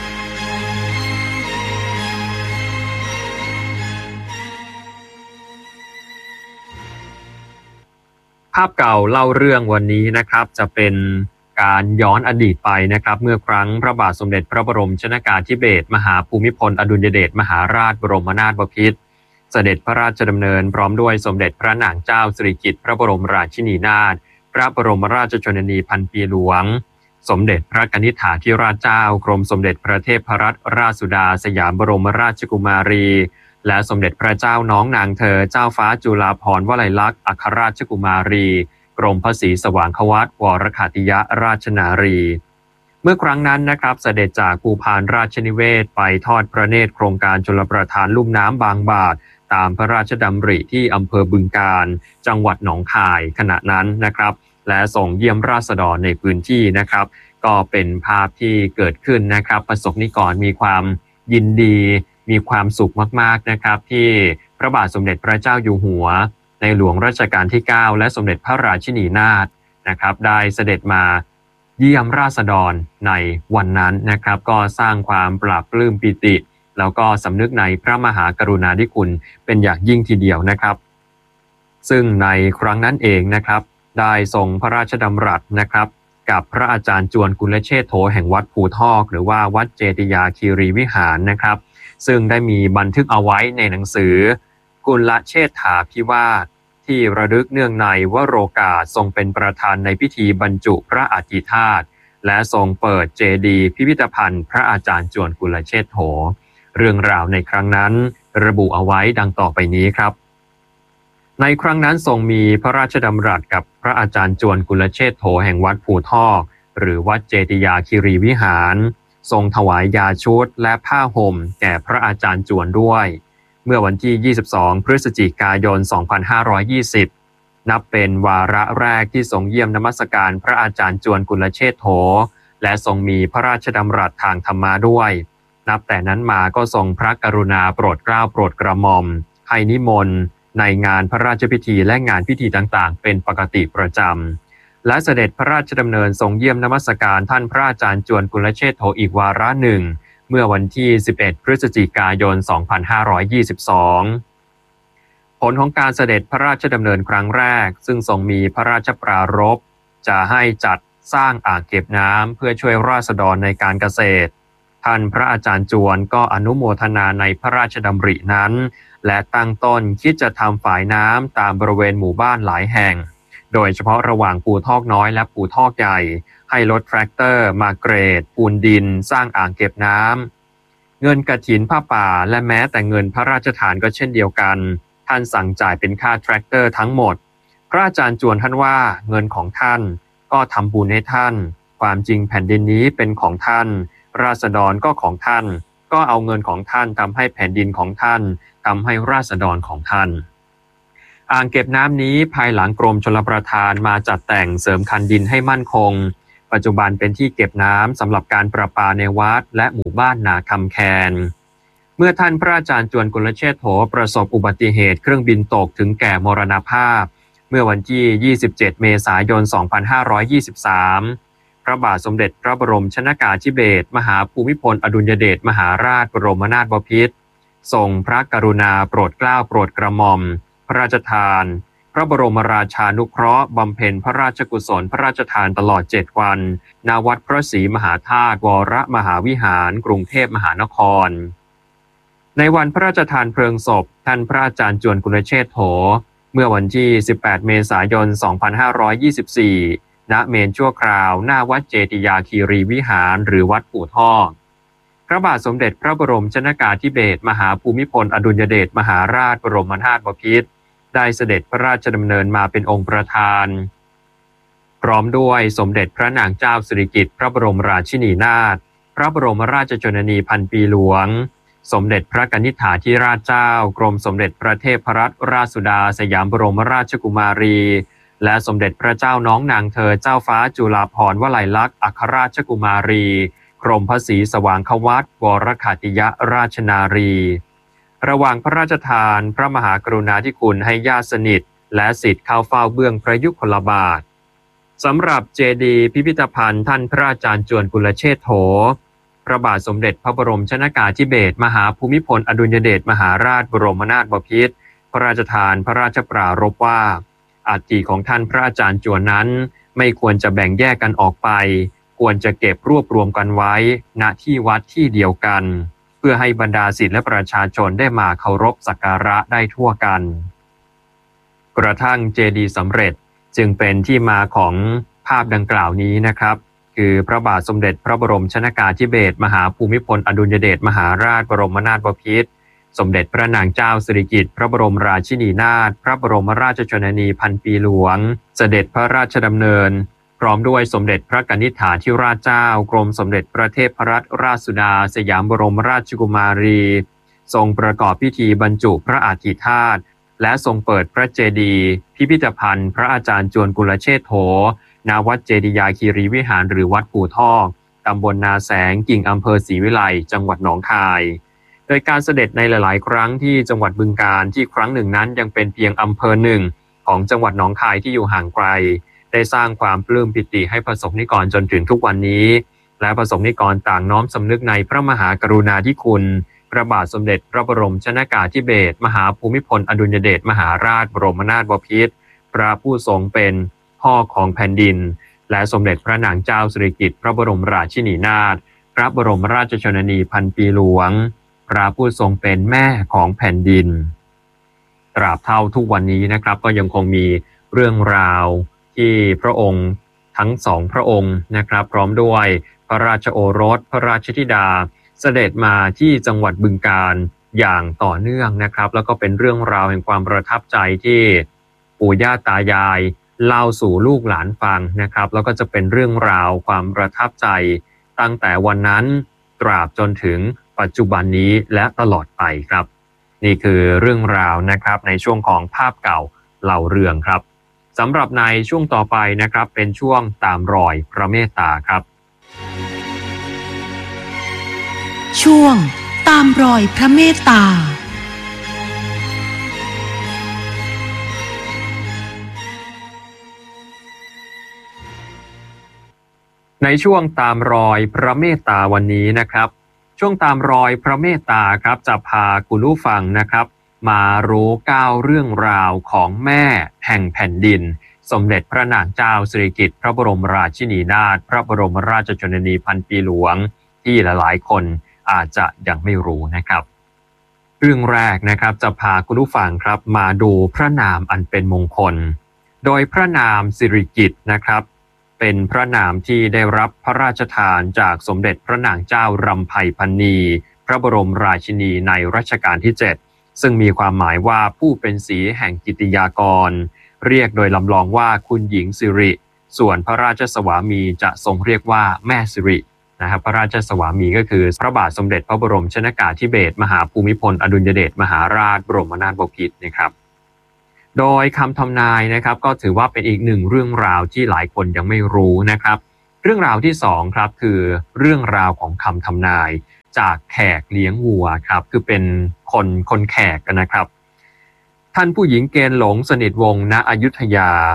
Speaker 4: ภาพเก่าเล่าเรื่องวันนี้นะครับจะเป็นการย้อนอดีตไปนะครับเมื่อครั้งพระบาทสมเด็จพระบรมชนกาธิเบศรมหาภูมิพลอดุลยเดชมหาราชบรมนาถบพิตรเสด็จพระราชดำเนินพร้อมด้วยสมเด็จพระนางเจ้าสิริกิติ์พระบรมราชินีนาถพระบรมราชชนนีพันปีหลวงสมเด็จพระกนิษฐาธิราชเจ้ากรมสมเด็จพระเทพรัตนราชสุดาสยามบรมราชกุมารีและสมเด็จพระเจ้าน้องนางเธอเจ้าฟ้าจุฬาภรณ์วลัยลักษณ์อัครราชกุมารีกรมพระศรีสว่างควัตวรขาติยราชนารีเมื่อครั้งนั้นนะครับเสด็จจากภูพานราชนิเวศไปทอดพระเนตรโครงการชลประทานลุ่มน้ำบางบาทตามพระราชดำริที่อำเภอบึงกาฬจังหวัดหนองคายขณะนั้นนะครับและส่งเยี่ยมราษฎรในพื้นที่นะครับก็เป็นภาพที่เกิดขึ้นนะครับประสบนิกรมีความยินดีมีความสุขมากๆนะครับที่พระบาทสมเด็จพระเจ้าอยู่หัวในหลวงรัชกาลที่9และสมเด็จพระราชินีนาถนะครับได้เสด็จมาเยี่ยมราษฎรในวันนั้นนะครับก็สร้างความปลาบปลื้มปิติแล้วก็สำนึกในพระมหากรุณาธิคุณเป็นอย่างยิ่งทีเดียวนะครับซึ่งในครั้งนั้นเองนะครับได้ทรงพระราชดำรัสนะครับกับพระอาจารย์จวนกุลเชษโธแห่งวัดภูทอกหรือว่าวัดเจติยาคีรีวิหารนะครับซึ่งได้มีบันทึกเอาไว้ในหนังสือกุลเชษฐาภิวาทที่ระลึกเนื่องในวโรกาสทรงเป็นประธานในพิธีบรรจุพระอธิธาตุและทรงเปิดเจดีย์พิพิธภัณฑ์พระอาจารย์จวนกุลเชษโธเรื่องราวในครั้งนั้นระบุเอาไว้ดังต่อไปนี้ครับในครั้งนั้นทรงมีพระราชดำรัสกับพระอาจารย์จวนกุลเชษโธแห่งวัดภูทอกหรือวัดเจติยาคีรีวิหารทรงถวายยาชุดและผ้าห่มแก่พระอาจารย์จวนด้วยเมื่อวันที่22พฤศจิกายน2520นับเป็นวาระแรกที่ทรงเยี่ยมนมัสการพระอาจารย์จวนกุลเชษโธและทรงมีพระราชดำรัสทางธรรมะด้วยนับแต่นั้นมาก็ทรงพระกรุณาโปรดเกล้าโปรดกระหม่อมให้นิมนต์ในงานพระราชพิธีและงานพิธีต่างๆเป็นปกติประจำและเสด็จพระราชดำเนินทรงเยี่ยมนมัสการท่านพระอาจารย์จวนกุลเชษโธอีกวาระหนึ่งเมื่อวันที่11พฤศจิกายน2522ผลของการเสด็จพระราชดำเนินครั้งแรกซึ่งทรงมีพระราชปรารภจะให้จัดสร้างอ่างเก็บน้ำเพื่อช่วยราษฎรในการเกษตรท่านพระอาจารย์จวนก็อนุโมทนาในพระราชดำรินั้นและตั้งต้นคิดจะทำฝายน้ำตามบริเวณหมู่บ้านหลายแห่งโดยเฉพาะระหว่างภูทอกน้อยและภูทอกใหญ่ให้รถแทรกเตอร์มาเกรดปูนดินสร้างอ่างเก็บน้ำเงินกฐินผ้าป่าและแม้แต่เงินพระราชทานก็เช่นเดียวกันท่านสั่งจ่ายเป็นค่าแทรกเตอร์ทั้งหมดพระอาจารย์จวนท่านว่าเงินของท่านก็ทำบุญให้ท่านความจริงแผ่นดินนี้เป็นของท่านราษฎรก็ของท่านก็เอาเงินของท่านทำให้แผ่นดินของท่านทำให้ราษฎรของท่านอ่างเก็บน้ำนี้ภายหลังกรมชลประทานมาจัดแต่งเสริมคันดินให้มั่นคงปัจจุบันเป็นที่เก็บน้ำสำหรับการประปาในวัดและหมู่บ้านนาคำแคนเมื่อท่านพระอาจารย์จวนกุลเชษโธประสบอุบัติเหตุเครื่องบินตกถึงแก่มรณภาพเมื่อวันที่27เมษายน2523 พระบาทสมเด็จพระบรมชนกาธิเบศรมหาภูมิพลอดุลยเดชมหาราชบรมนาถบพิตรทรงพระกรุณาโปรดเกล้าโปรดกระหม่อมพระราชทานพระบรมราชานุเคราะห์บำเพ็ญพระราชกุศลพระราชทานตลอด7 วันณวัดพระศรีมหาธาตุวรมหาวิหารกรุงเทพมหานครในวันพระราชทานเพลิงศพท่านพระอาจารย์จวนกุลเชษโถเมื่อวันที่18 เมษายน 2524 ณ เมนชั่วคราวหน้าวัดเจติยาคีรีวิหารหรือวัดปู่ทองพระบาทสมเด็จพระบรมชนกาธิเบศรมหาภูมิพลอดุลยเดชมหาราชบรมนาถบพิตรได้เสด็จพระราชดำเนินมาเป็นองค์ประธานพร้อมด้วยสมเด็จพระนางเจ้าสิริกิติ์พระบรมราชินีนาถพระบรมราชชนนีพันปีหลวงสมเด็จพระกนิษฐาธิราชเจ้ากรมสมเด็จพระเทพรัตนราชสุดาสยามบรมราชกุมารีและสมเด็จพระเจ้าน้องนางเธอเจ้าฟ้าจุฬาภรณ์วลัยลักษณ์อัครราชกุมารีกรมพระศรีสว่างควัตรวรคติยราชนารีระหว่างพระราชทานพระมหากรุณาธิคุณให้ญาติสนิทและศิษย์เข้าเฝ้าเบื้องพระยุคลบาทสำหรับเจดีย์พิพิธภัณฑ์ท่านพระอาจารย์จวนกุลเชษโถพระบาทสมเด็จพระบรมชนกาธิเบศรมหาภูมิพลอดุลยเดชมหาราชบรมนาถบพิตรพระราชทานพระราชปรารภว่าอัฐิของท่านพระอาจารย์จวนนั้นไม่ควรจะแบ่งแยกกันออกไปควรจะเก็บรวบรวมกันไว้ณที่วัดที่เดียวกันเพื่อให้บรรดาศิษย์และประชาชนได้มาเคารพสักการะได้ทั่วกันกระทั่งเจดีย์สำเร็จจึงเป็นที่มาของภาพดังกล่าวนี้นะครับคือพระบาทสมเด็จพระบรมชนกาธิเบศรมหาภูมิพลอดุลยเดชมหาราชบรมนาถบพิตรสมเด็จพระนางเจ้าสิริกิติ์พระบรมราชินีนาถพระบรมราชชนนีพันปีหลวงเสด็จพระราชดำเนินพร้อมด้วยสมเด็จพระกนิษฐาธิราชเจ้ากรมสมเด็จพระเทพรัตนราชสุดาสยามบรมราชกุมารีทรงประกอบพิธีบรรจุพระอาทิธาตุและทรงเปิดพระเจดีย์พิพิธภัณฑ์พระอาจารย์จวนกุลเชษโถณวัดเจติยาคีรีวิหารหรือวัดปู่ทองตำบลนาแสงกิ่งอำเภอศรีวิไลจังหวัดหนองคายโดยการเสด็จในหลายๆครั้งที่จังหวัดบึงกาฬที่ครั้งหนึ่งนั้นยังเป็นเพียงอำเภอหนึ่งของจังหวัดหนองคายที่อยู่ห่างไกลได้สร้างความปลื้มปิติให้ประสบนิกรจนถึงทุกวันนี้และประสบนิกรต่างน้อมสำนึกในพระมหากรุณาธิคุณพระบาทสมเด็จพระบรมชนกาธิเบศรมหาภูมิพลอดุลยเดชมหาราชบรมนาถบพิตรพระผู้ทรงเป็นพ่อของแผ่นดินและสมเด็จพระนางเจ้าสิริกิติ์พระบรมราชินีนาถพระบรมราชชนนีพันปีหลวงพระผู้ทรงเป็นแม่ของแผ่นดินตราบเท่าทุกวันนี้นะครับก็ยังคงมีเรื่องราวที่พระองค์ทั้งสองพระองค์นะครับพร้อมด้วยพระราชโอรสพระราชธิดาเสด็จมาที่จังหวัดบึงกาฬอย่างต่อเนื่องนะครับแล้วก็เป็นเรื่องราวแห่งความประทับใจที่ปู่ย่าตายายเล่าสู่ลูกหลานฟังนะครับแล้วก็จะเป็นเรื่องราวความประทับใจตั้งแต่วันนั้นตราบจนถึงปัจจุบันนี้และตลอดไปครับนี่คือเรื่องราวนะครับในช่วงของภาพเก่าเล่าเรื่องครับสำหรับในช่วงต่อไปนะครับเป็นช่วงตามรอยพระเมตตาครับ
Speaker 3: ช่วงตามรอยพระเมตตา
Speaker 4: ในช่วงตามรอยพระเมตตาวันนี้นะครับช่วงตามรอยพระเมตตาครับจะพาคุณผู้ฟังนะครับมารู้9เรื่องราวของแม่แห่งแผ่นดินสมเด็จพระนางเจ้าสิริกิติ์พระบรมราชินีนาถพระบรมราชชนนีพันปีหลวงที่หลายๆคนอาจจะยังไม่รู้นะครับเรื่องแรกนะครับจะพาคุณผู้ฟังครับมาดูพระนามอันเป็นมงคลโดยพระนามสิริกิติ์นะครับเป็นพระนามที่ได้รับพระราชทานจากสมเด็จพระนางเจ้ารำไพพรรณีพระบรมราชินีในรัชกาลที่7ซึ่งมีความหมายว่าผู้เป็นศรีแห่งกิติยากรเรียกโดยลำลองว่าคุณหญิงสิริส่วนพระราชสวามีจะทรงเรียกว่าแม่สิรินะครับพระราชสวามีก็คือพระบาทสมเด็จพระบรมชนกาธิเบศรมหาภูมิพลอดุลยเดชมหาราชบรมนาถบพิตรนะครับโดยคำทำนายนะครับก็ถือว่าเป็นอีกหนึ่งเรื่องราวที่หลายคนยังไม่รู้นะครับเรื่องราวที่2ครับคือเรื่องราวของคำทำนายจากแขกเลี้ยงวัวครับคือเป็นคนแขกกันนะครับท่านผู้หญิงเกณฑ์หลงสนิทวงศ์ณอยุธยา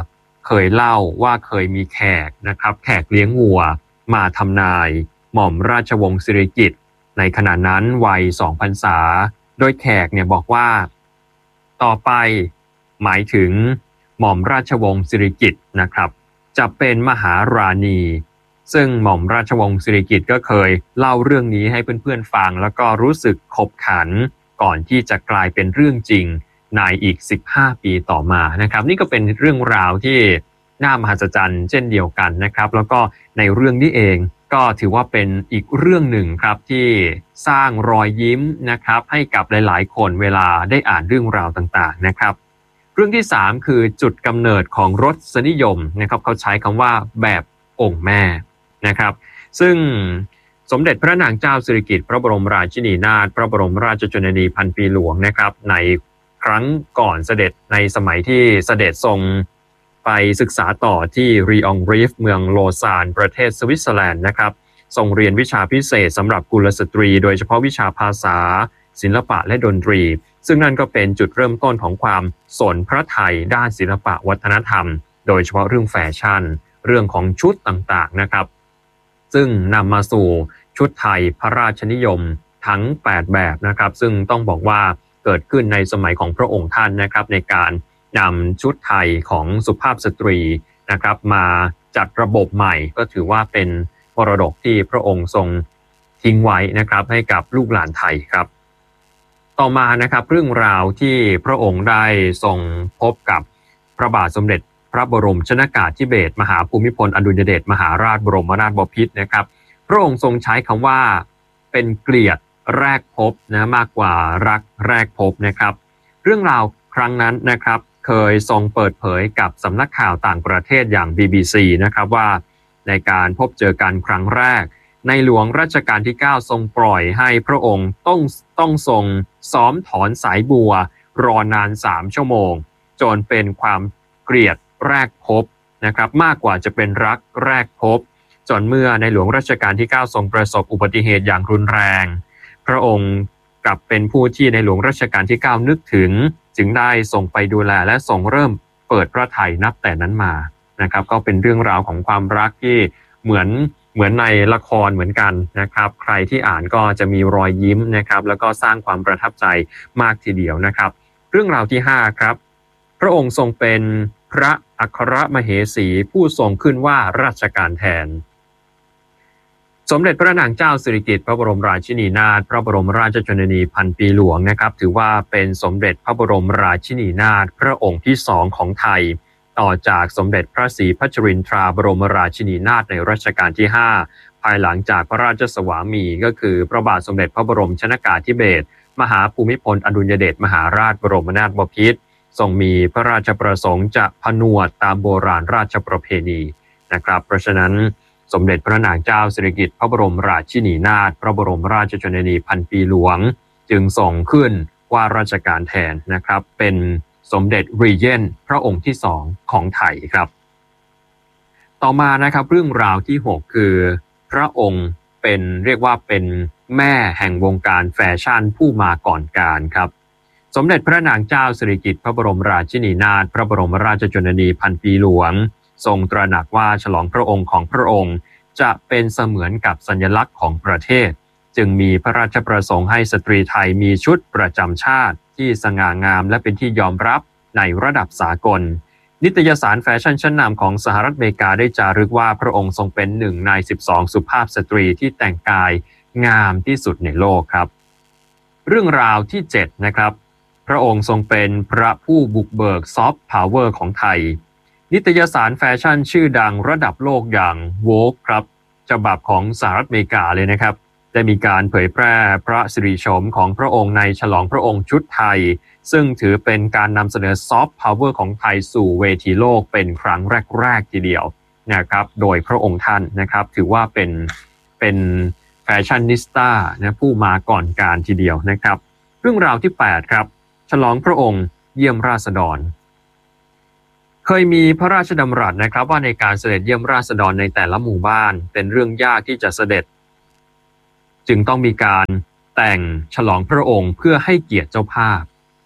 Speaker 4: เคยเล่าว่าเคยมีแขกนะครับแขกเลี้ยงวัวมาทำนายหม่อมราชวงศ์สิริกิติ์ในขณะนั้นวัย2 พรรษาโดยแขกเนี่ยบอกว่าต่อไปหมายถึงหม่อมราชวงศ์สิริกิติ์นะครับจะเป็นมหาราณีซึ่งหม่อมราชวงศ์สิริกิติ์ก็เคยเล่าเรื่องนี้ให้เพื่อนๆฟังแล้วก็รู้สึกขบขันก่อนที่จะกลายเป็นเรื่องจริงในอีก15 ปีต่อมานะครับนี่ก็เป็นเรื่องราวที่น่ามหัศจรรย์เช่นเดียวกันนะครับแล้วก็ในเรื่องนี้เองก็ถือว่าเป็นอีกเรื่องหนึ่งครับที่สร้างรอยยิ้มนะครับให้กับหลายๆคนเวลาได้อ่านเรื่องราวต่างๆนะครับเรื่องที่3คือจุดกำเนิดของรสนิยมนะครับเขาใช้คำว่าแบบองค์แม่นะครับซึ่งสมเด็จพระนางเจ้าสิริกิติ์พระบรมราชินีนาถพระบรมราชชนนีพันปีหลวงนะครับในครั้งก่อนเสด็จในสมัยที่เสด็จทรงไปศึกษาต่อที่รีองรีฟเมืองโลซานประเทศสวิตเซอร์แลนด์นะครับทรงเรียนวิชาพิเศษสำหรับกุลสตรีโดยเฉพาะวิชาภาษาศิลปะและดนตรีซึ่งนั่นก็เป็นจุดเริ่มต้นของความสนพระทัยด้านศิลปะวัฒนธรรมโดยเฉพาะเรื่องแฟชั่นเรื่องของชุดต่างๆนะครับซึ่งนำมาสู่ชุดไทยพระราชนิยมทั้ง8แบบนะครับซึ่งต้องบอกว่าเกิดขึ้นในสมัยของพระองค์ท่านนะครับในการนำชุดไทยของสุภาพสตรีนะครับมาจัดระบบใหม่ก็ถือว่าเป็นมรดกที่พระองค์ทรงทิ้งไว้นะครับให้กับลูกหลานไทยครับต่อมานะครับเรื่องราวที่พระองค์ได้ทรงพบกับพระบาทสมเด็จพระบรมชนกาธิเบศรมหาภูมิพลอดุลยเดชมหาราชบรมนาถบพิตรนะครับพระองค์ทรงใช้คำว่าเป็นเกลียดแรกพบนะมากกว่ารักแรกพบนะครับเรื่องราวครั้งนั้นนะครับเคยทรงเปิดเผยกับสำนักข่าวต่างประเทศอย่าง BBC นะครับว่าในการพบเจอกันครั้งแรกในหลวงรัชกาลที่9ทรงปล่อยให้พระองค์ต้องทรงซ้อมถอนสายบัวรอนาน3 ชั่วโมงจนเป็นความเกลียดแรกพบนะครับมากกว่าจะเป็นรักแรกพบจนเมื่อในหลวงรัชกาลที่9ทรงประสบอุบัติเหตุอย่างรุนแรงพระองค์กลับเป็นผู้ที่ในหลวงรัชกาลที่9นึกถึงจึงได้ส่งไปดูแลและทรงเริ่มเปิดพระทัยนับแต่นั้นมานะครับก็เป็นเรื่องราวของความรักที่เหมือนในละครเหมือนกันนะครับใครที่อ่านก็จะมีรอยยิ้มนะครับแล้วก็สร้างความประทับใจมากทีเดียวนะครับเรื่องราวที่5ครับพระองค์ทรงเป็นพระอัครมเหสีผู้ทรงขึ้นว่าราชการแทนสมเด็จพระนางเจ้าสิริกิติ์พระบรมราชินีนาถพระบรมราชชนนีพันปีหลวงนะครับถือว่าเป็นสมเด็จพระบรมราชินีนาถพระองค์ที่2ของไทยต่อจากสมเด็จพระศรีพัชรินทราบรมราชินีนาถในรัชกาลที่5ภายหลังจากพระราชสวามีก็คือพระบาทสมเด็จพระบรมชนกาธิเบศรมหาภูมิพลอดุลยเดชมหาราชบรมนาถบพิตรทรงมีพระราชประสงค์จะผนวดตามโบราณราชประเพณีนะครับเพราะฉะนั้นสมเด็จพระนางเจ้าสิริกิติ์พระบรมราชินีนาถพระบรมราชชนนีพันปีหลวงจึงส่งขึ้นว่าราชการแทนนะครับเป็นสมเด็จรีเจนต์พระองค์ที่2ของไทยครับต่อมานะครับเรื่องราวที่6คือพระองค์เรียกว่าเป็นแม่แห่งวงการแฟชั่นผู้มาก่อนการครับสมเด็จพระนางเจ้าสิริกิติ์พระบรมราชินีนาถพระบรมราชชนนีพันปีหลวงทรงตระหนักว่าฉลองพระองค์ของพระองค์จะเป็นเสมือนกับสัญลักษณ์ของประเทศจึงมีพระราชประสงค์ให้สตรีไทยมีชุดประจำชาติที่สง่างามและเป็นที่ยอมรับในระดับสากลนิตยสารแฟชั่นชั้นนำของสหรัฐอเมริกาได้จารึกว่าพระองค์ทรงเป็น1ใน12สุภาพสตรีที่แต่งกายงามที่สุดในโลกครับเรื่องราวที่7นะครับพระองค์ทรงเป็นพระผู้บุกเบิกซอฟต์พาวเวอร์ของไทยนิตยสารแฟชั่นชื่อดังระดับโลกอย่าง Vogue ครับฉบับของสหรัฐอเมริกาเลยนะครับได้มีการเผยแพร่พระสิริโฉมของพระองค์ในฉลองพระองค์ชุดไทยซึ่งถือเป็นการนำเสนอซอฟต์พาวเวอร์ของไทยสู่เวทีโลกเป็นครั้งแรกๆทีเดียวนะครับโดยพระองค์ท่านนะครับถือว่าเป็นแฟชั่นนิสต้านะผู้มาก่อนการทีเดียวนะครับเรื่องราวที่8ครับฉลองพระองค์เยี่ยมราษฎรเคยมีพระราชดำรัสนะครับว่าในการเสด็จเยี่ยมราษฎรในแต่ละหมู่บ้านเป็นเรื่องยากที่จะเสด็จจึงต้องมีการแต่งฉลองพระองค์เพื่อให้เกียรติเจ้าภาพ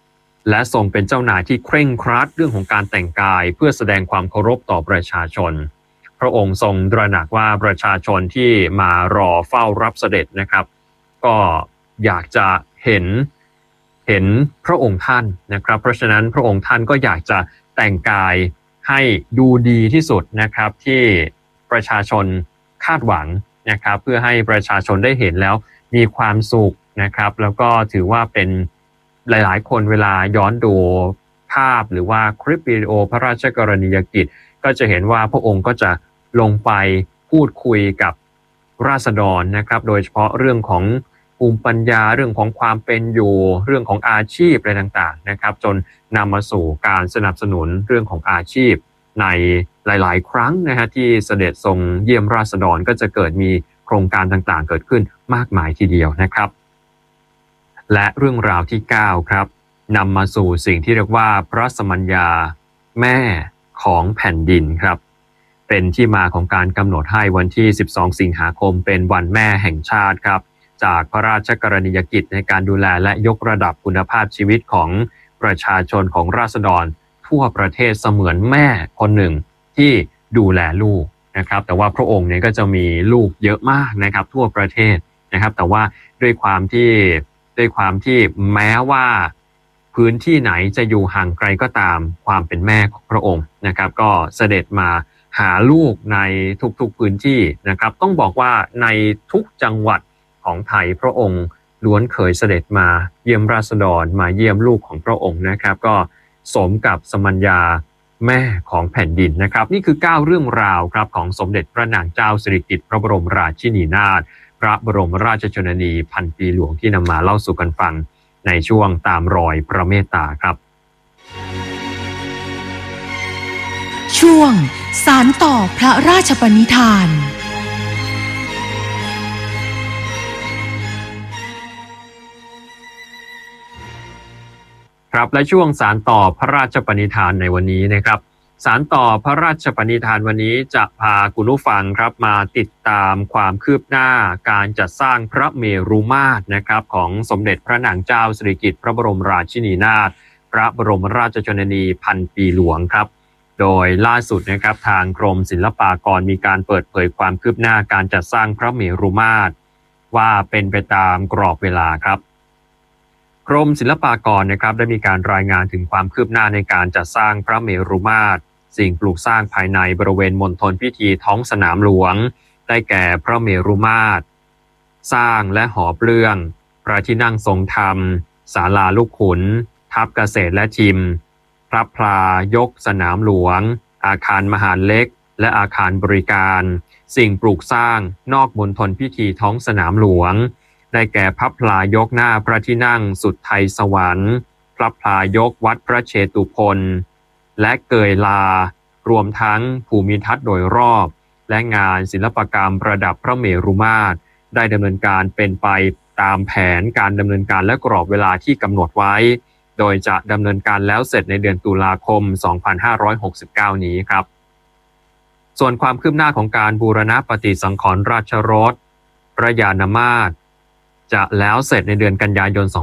Speaker 4: และทรงเป็นเจ้านายที่เคร่งครัดเรื่องของการแต่งกายเพื่อแสดงความเคารพต่อประชาชนพระองค์ทรงตระหนักว่าประชาชนที่มารอเฝ้ารับเสด็จนะครับก็อยากจะเห็นพระองค์ท่านนะครับเพราะฉะนั้นพระองค์ท่านก็อยากจะแต่งกายให้ดูดีที่สุดนะครับที่ประชาชนคาดหวังนะครับเพื่อให้ประชาชนได้เห็นแล้วมีความสุขนะครับแล้วก็ถือว่าเป็นหลายๆคนเวลาย้อนดูภาพหรือว่าคลิปวิดีโอพระราชกรณียกิจก็จะเห็นว่าพระองค์ก็จะลงไปพูดคุยกับราษฎรนะครับโดยเฉพาะเรื่องของภูมิปัญญาเรื่องของความเป็นอยู่เรื่องของอาชีพอะไรต่างๆนะครับจนนำมาสู่การสนับสนุนเรื่องของอาชีพในหลายๆครั้งนะฮะที่เสด็จทรงเยี่ยมราษฎรก็จะเกิดมีโครงการต่างๆเกิดขึ้นมากมายทีเดียวนะครับและเรื่องราวที่9ครับนำมาสู่สิ่งที่เรียกว่าพระสมัญญาแม่ของแผ่นดินครับเป็นที่มาของการกำหนดให้วันที่12สิงหาคมเป็นวันแม่แห่งชาติครับจากพระราชกรณียกิจในการดูแลและยกระดับคุณภาพชีวิตของประชาชนของราษฎรทั่วประเทศเสมือนแม่คนหนึ่งที่ดูแลลูกนะครับแต่ว่าพระองค์เนี่ยก็จะมีลูกเยอะมากนะครับทั่วประเทศนะครับแต่ว่าด้วยความที่แม้ว่าพื้นที่ไหนจะอยู่ห่างไกลก็ตามความเป็นแม่ของพระองค์นะครับก็เสด็จมาหาลูกในทุกๆพื้นที่นะครับต้องบอกว่าในทุกจังหวัดของไทยพระองค์ล้วนเคยเสด็จมาเยี่ยมราษฎรมาเยี่ยมลูกของพระองค์นะครับก็สมกับสมัญญาแม่ของแผ่นดินนะครับนี่คือ9เรื่องราวครับของสมเด็จพระนางเจ้าสิริกิติ์พระบรมราชินีนาถพระบรมราชชนนีพันปีหลวงที่นำมาเล่าสู่กันฟังในช่วงตามรอยพระเมตตาครับ
Speaker 3: ช่วงสารต่อพระราชปณิธาน
Speaker 4: ครับและช่วงสารต่อพระราชปณิธานในวันนี้นะครับสารต่อพระราชปณิธานวันนี้จะพาคุณผู้ฟังครับมาติดตามความคืบหน้าการจัดสร้างพระเมรุมาตรนะครับของสมเด็จพระนางเจ้าสิริกิติ์พระบรมราชินีนาถพระบรมราชชนนีพันปีหลวงครับโดยล่าสุดนะครับทางกรมศิลปากรมีการเปิดเผยความคืบหน้าการจัดสร้างพระเมรุมาตรว่าเป็นไปตามกรอบเวลาครับกรมศิลปากรนะครับได้มีการรายงานถึงความคืบหน้าในการจัดสร้างพระเมรุมาตรสิ่งปลูกสร้างภายในบริเวณมณฑลพิธีท้องสนามหลวงได้แก่พระเมรุมาตรสร้างและหอเปลืองพระที่นั่งทรงธรรมศาลาลูกขุนทัพเกษตรและทิมพระพลายกสนามหลวงอาคารมหาดเล็กและอาคารบริการสิ่งปลูกสร้างนอกมณฑลพิธีท้องสนามหลวงได้แก่พระพลายกหน้าพระที่นั่งสุดไทยสวรรค์พระพลายกวัดพระเชตุพนและเกยลารวมทั้งภูมิทัศน์โดยรอบและงานศิลปกรรมประดับพระเมรุมาตรได้ดำเนินการเป็นไปตามแผนการดำเนินการและกรอบเวลาที่กำหนดไว้โดยจะดำเนินการแล้วเสร็จในเดือนตุลาคม 2569 นี้ครับส่วนความคืบหน้าของการบูรณะปฏิสังขรณ์ราชรถพระยานมาตรจะแล้วเสร็จในเดือนกันยายน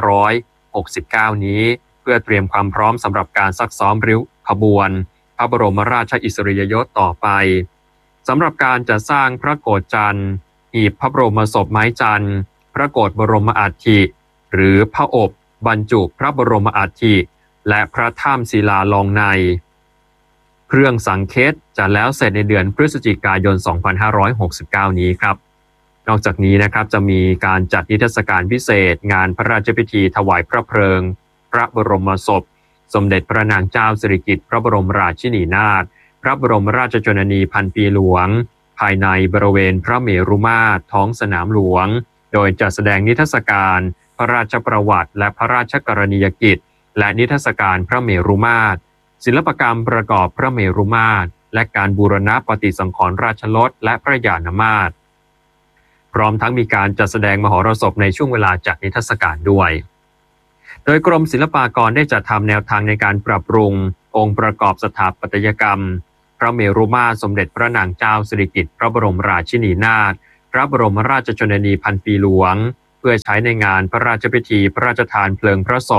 Speaker 4: 2569 นี้เพื่อเตรียมความพร้อมสำหรับการซักซ้อมริ้วขบวนพระบรมราชอิสริยยศต่อไปสำหรับการจัดสร้างพระโกฐจันทร์หีบพระบรมศพไม้จันทร์พระโกฐบรมอัฐิหรือพระอบบรรจุพระบรมอัฐิและพระถ้ำศิลาลองในเครื่องสังเฆจะแล้วเสร็จในเดือนพฤศจิกายน 2569 นี้ครับนอกจากนี้นะครับจะมีการจัดนิทรรศการพิเศษงานพระราชพิธีถวายพระเพลิงพระบรมศพสมเด็จพระนางเจ้าสิริกิติ์พระบรมราชินีนาถพระบรมราชชนนีพันปีหลวงภายในบริเวณพระเมรุมาตรท้องสนามหลวงโดยจัดแสดงนิทรรศการพระราชประวัติและพระราชกรณียกิจและนิทรรศการพระเมรุมาตรศิลปกรรมประกอบพระเมรุมาตรและการบูรณะปฏิสังขรณ์ราชรถและพระยานมาตรพร้อมทั้งมีการจัดแสดงมหรสพในช่วงเวลาจัดนิทรรศการด้วยโดยกรมศิลปากรได้จัดทำแนวทางในการปรับปรุงองค์ประกอบสถาปัตยกรรมพระเมรุมาตรสมเด็จพระนางเจ้าสิริกิติ์พระบรมราชินีนาถพระบรมราชชนนีพันปีหลวงเพื่อใช้ในงานพระราชพิธีพระราชทานเพลิงพระศพ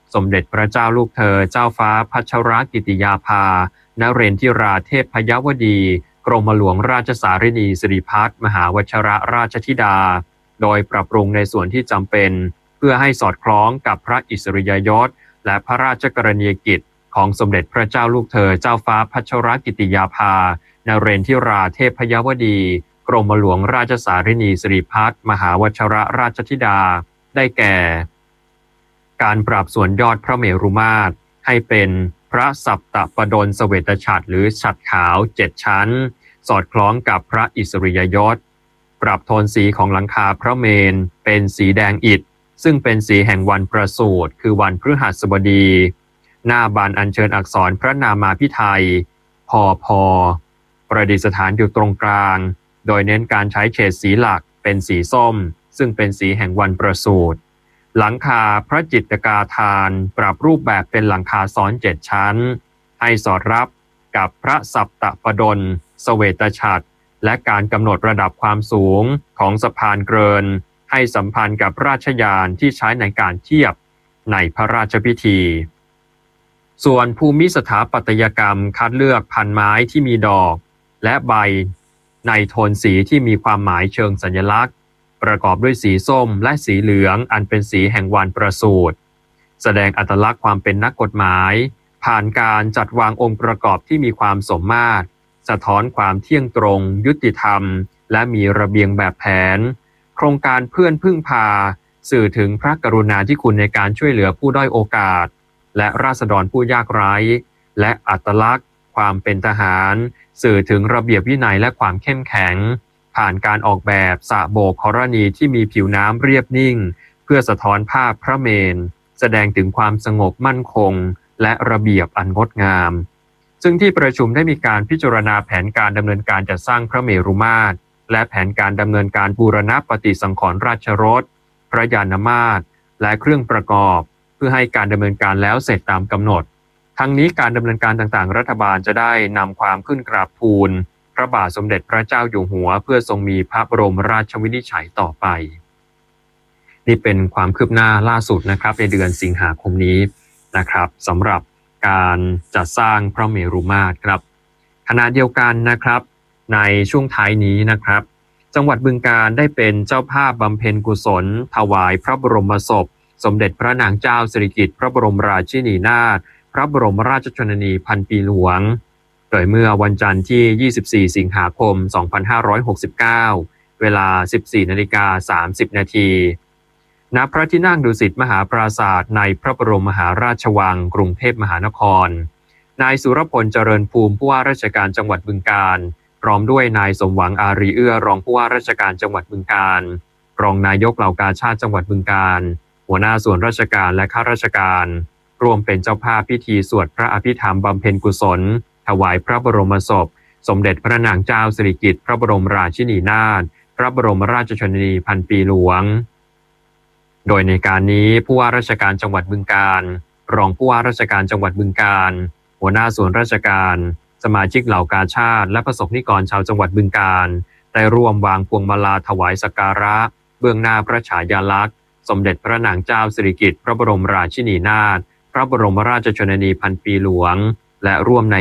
Speaker 4: สมเด็จพระเจ้าลูกเธอเจ้าฟ้าพัชรกิติยาภานเรนทิราเทพยวดีกรมหลวงราชสารินีสิริพัฒน์มหาวชิรราชธิดาโดยปรับปรุงในส่วนที่จำเป็นเพื่อให้สอดคล้องกับพระอิสริยยศและพระราชกรณียกิจของสมเด็จพระเจ้าลูกเธอเจ้าฟ้าพัชรกิติยาภานเรนทิราเทพยวดีกรมหลวงราชสารินีสิริพัฒน์มหาวชิรราชธิดาได้แก่การปรับส่วนยอดพระเมรุมาตรให้เป็นพระสัปตปดลเสวตฉัตรหรือฉัตรขาว7ชั้นสอดคล้องกับพระอิสริยยศปรับโทนสีของหลังคาพระเมรุเป็นสีแดงอิฐซึ่งเป็นสีแห่งวันประสูติคือวันพฤหัสบดีหน้าบานอัญเชิญอักษรพระนามาภิไธยพพประดิษฐานอยู่ตรงกลางโดยเน้นการใช้เฉดสีหลักเป็นสีส้มซึ่งเป็นสีแห่งวันประสูติหลังคาพระจิตรกาธานปรับรูปแบบเป็นหลังคาซ้อน7ชั้นให้สอดรับกับพระสัปตปดลเสวตฉัตรและการกำหนดระดับความสูงของสะพานเกินให้สัมพันธ์กับราชยานที่ใช้ในการเทียบในพระราชพิธีส่วนภูมิสถาปัตยกรรมคัดเลือกพันไม้ที่มีดอกและใบในโทนสีที่มีความหมายเชิงสัญลักษณ์ประกอบด้วยสีส้มและสีเหลืองอันเป็นสีแห่งวันประสูติแสดงอัตลักษณ์ความเป็นนักกฎหมายผ่านการจัดวางองค์ประกอบที่มีความสมมาตรสะท้อนความเที่ยงตรงยุติธรรมและมีระเบียงแบบแผนโครงการเพื่อนพึ่งพาสื่อถึงพระกรุณาธิคุณในการช่วยเหลือผู้ด้อยโอกาสและราษฎรผู้ยากไร้และอัตลักษณ์ความเป็นทหารสื่อถึงระเบียบวินัยและความเข้มแข็งผ่านการออกแบบสระโบกธรณีที่มีผิวน้ำเรียบนิ่งเพื่อสะท้อนภาพพระเมรุแสดงถึงความสงบมั่นคงและระเบียบอันงดงามซึ่งที่ประชุมได้มีการพิจารณาแผนการดำเนินการจัดสร้างพระเมรุมาตรและแผนการดำเนินการบูรณปฏิสังขรณ์ราชรถพระยานมาตรและเครื่องประกอบเพื่อให้การดำเนินการแล้วเสร็จตามกำหนดทั้งนี้การดำเนินการต่างๆรัฐบาลจะได้นำความขึ้นกราบทูลพระบาทสมเด็จพระเจ้าอยู่หัวเพื่อทรงมีพระบรมราชวินิจฉัยต่อไปนี่เป็นความคืบหน้าล่าสุดนะครับในเดือนสิงหาคมนี้นะครับสำหรับการจัดสร้างพระเมรุมาตรครับขณะเดียวกันนะครับในช่วงท้ายนี้นะครับจังหวัดบึงกาฬได้เป็นเจ้าภาพบำเพ็ญกุศลถวายพระบรมศพสมเด็จพระนางเจ้าสิริกิติ์พระบรมราชินีนาถพระบรมราชชนนีพันปีหลวงโดยเมื่อวันจันทร์ที่ 24 สิงหาคม 2569 เวลา 14:30 น.ณ พระที่นั่งดุสิตมหาปราสาทในพระบรมมหาราชวังกรุงเทพมหานครนายสุรพลเจริญภูมิผู้ว่าราชการจังหวัดบึงกาฬพร้อมด้วยนายสมหวังอารีเอื้อรองผู้ว่าราชการจังหวัดบึงกาฬรองนายกเหล่ากาชาดจังหวัดบึงกาฬหัวหน้าส่วนราชการและข้าราชการร่วมเป็นเจ้าภาพพิธีสวดพระอภิธรรมบำเพ็ญกุศลถวายพระบรมศพสมเด็จพระนางเจ้าสิริกิติ์พระบรมราชินีนาถพระบรมราชชนนีพันปีหลวงโดยในการนี้ผู้ว่าราชการจังหวัดบึงกาฬรองผู้ว่าราชการจังหวัดบึงกาฬหัวหน้าส่วนราชการสมาชิกเหล่ากาชาดและประสบนิกรชาวจังหวัดบึงกาฬได้ร่วมวางพวงมาลาถวายสักการะเบื้องหน้าพระฉายาลักษณ์สมเด็จพระนางเจ้าสิริกิติ์พระบรมราชินีนาถพระบรมราชชนนีพันปีหลวงและร่วมใน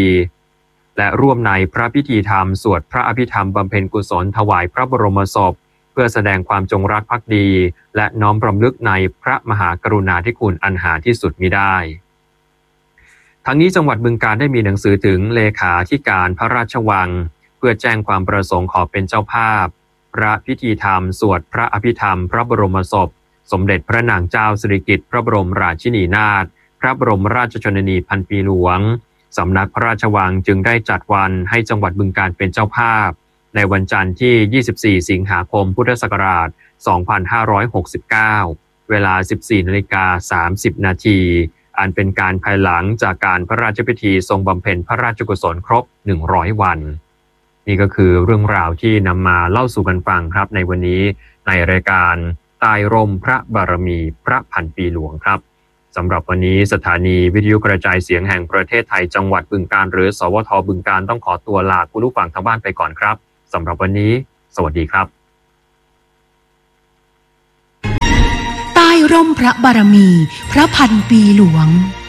Speaker 4: พระพิธีธรรมสวดพระอภิธรรมบำเพ็ญกุศลถวายพระบรมศพเพื่อแสดงความจงรักภักดีและน้อมรำลึกในพระมหากรุณาธิคุณอันหาที่สุดมิได้ทั้งนี้จังหวัดบึงกาฬได้มีหนังสือถึงเลขาธิการพระราชวังเพื่อแจ้งความประสงค์ขอเป็นเจ้าภาพพระพิธีธรรมสวดพระอภิธรรมพระบรมศพสมเด็จพระนางเจ้าสิริกิติ์พระบรมราชินีนาถพระบรมราชชนนีพันปีหลวงสำนักพระราชวังจึงได้จัดวันให้จังหวัดบึงกาฬเป็นเจ้าภาพในวันจันทร์ที่ 24 สิงหาคม พุทธศักราช 2569 เวลา 14:30 น.อันเป็นการภายหลังจากการพระราชพิธีทรงบำเพ็ญพระราชกุศลครบ 100 วันนี่ก็คือเรื่องราวที่นำมาเล่าสู่กันฟังครับในวันนี้ในรายการใต้ร่มพระบารมีพระพันปีหลวงครับสำหรับวันนี้สถานีวิทยุกระจายเสียงแห่งประเทศไทยจังหวัดบึงกาฬหรือสวทบึงกาฬต้องขอตัวลาคุณผู้ฟังทางบ้านไปก่อนครับสำหรับวันนี้สวัสดีครับ
Speaker 3: ใต้ร่มพระบารมีพระพันปีหลวง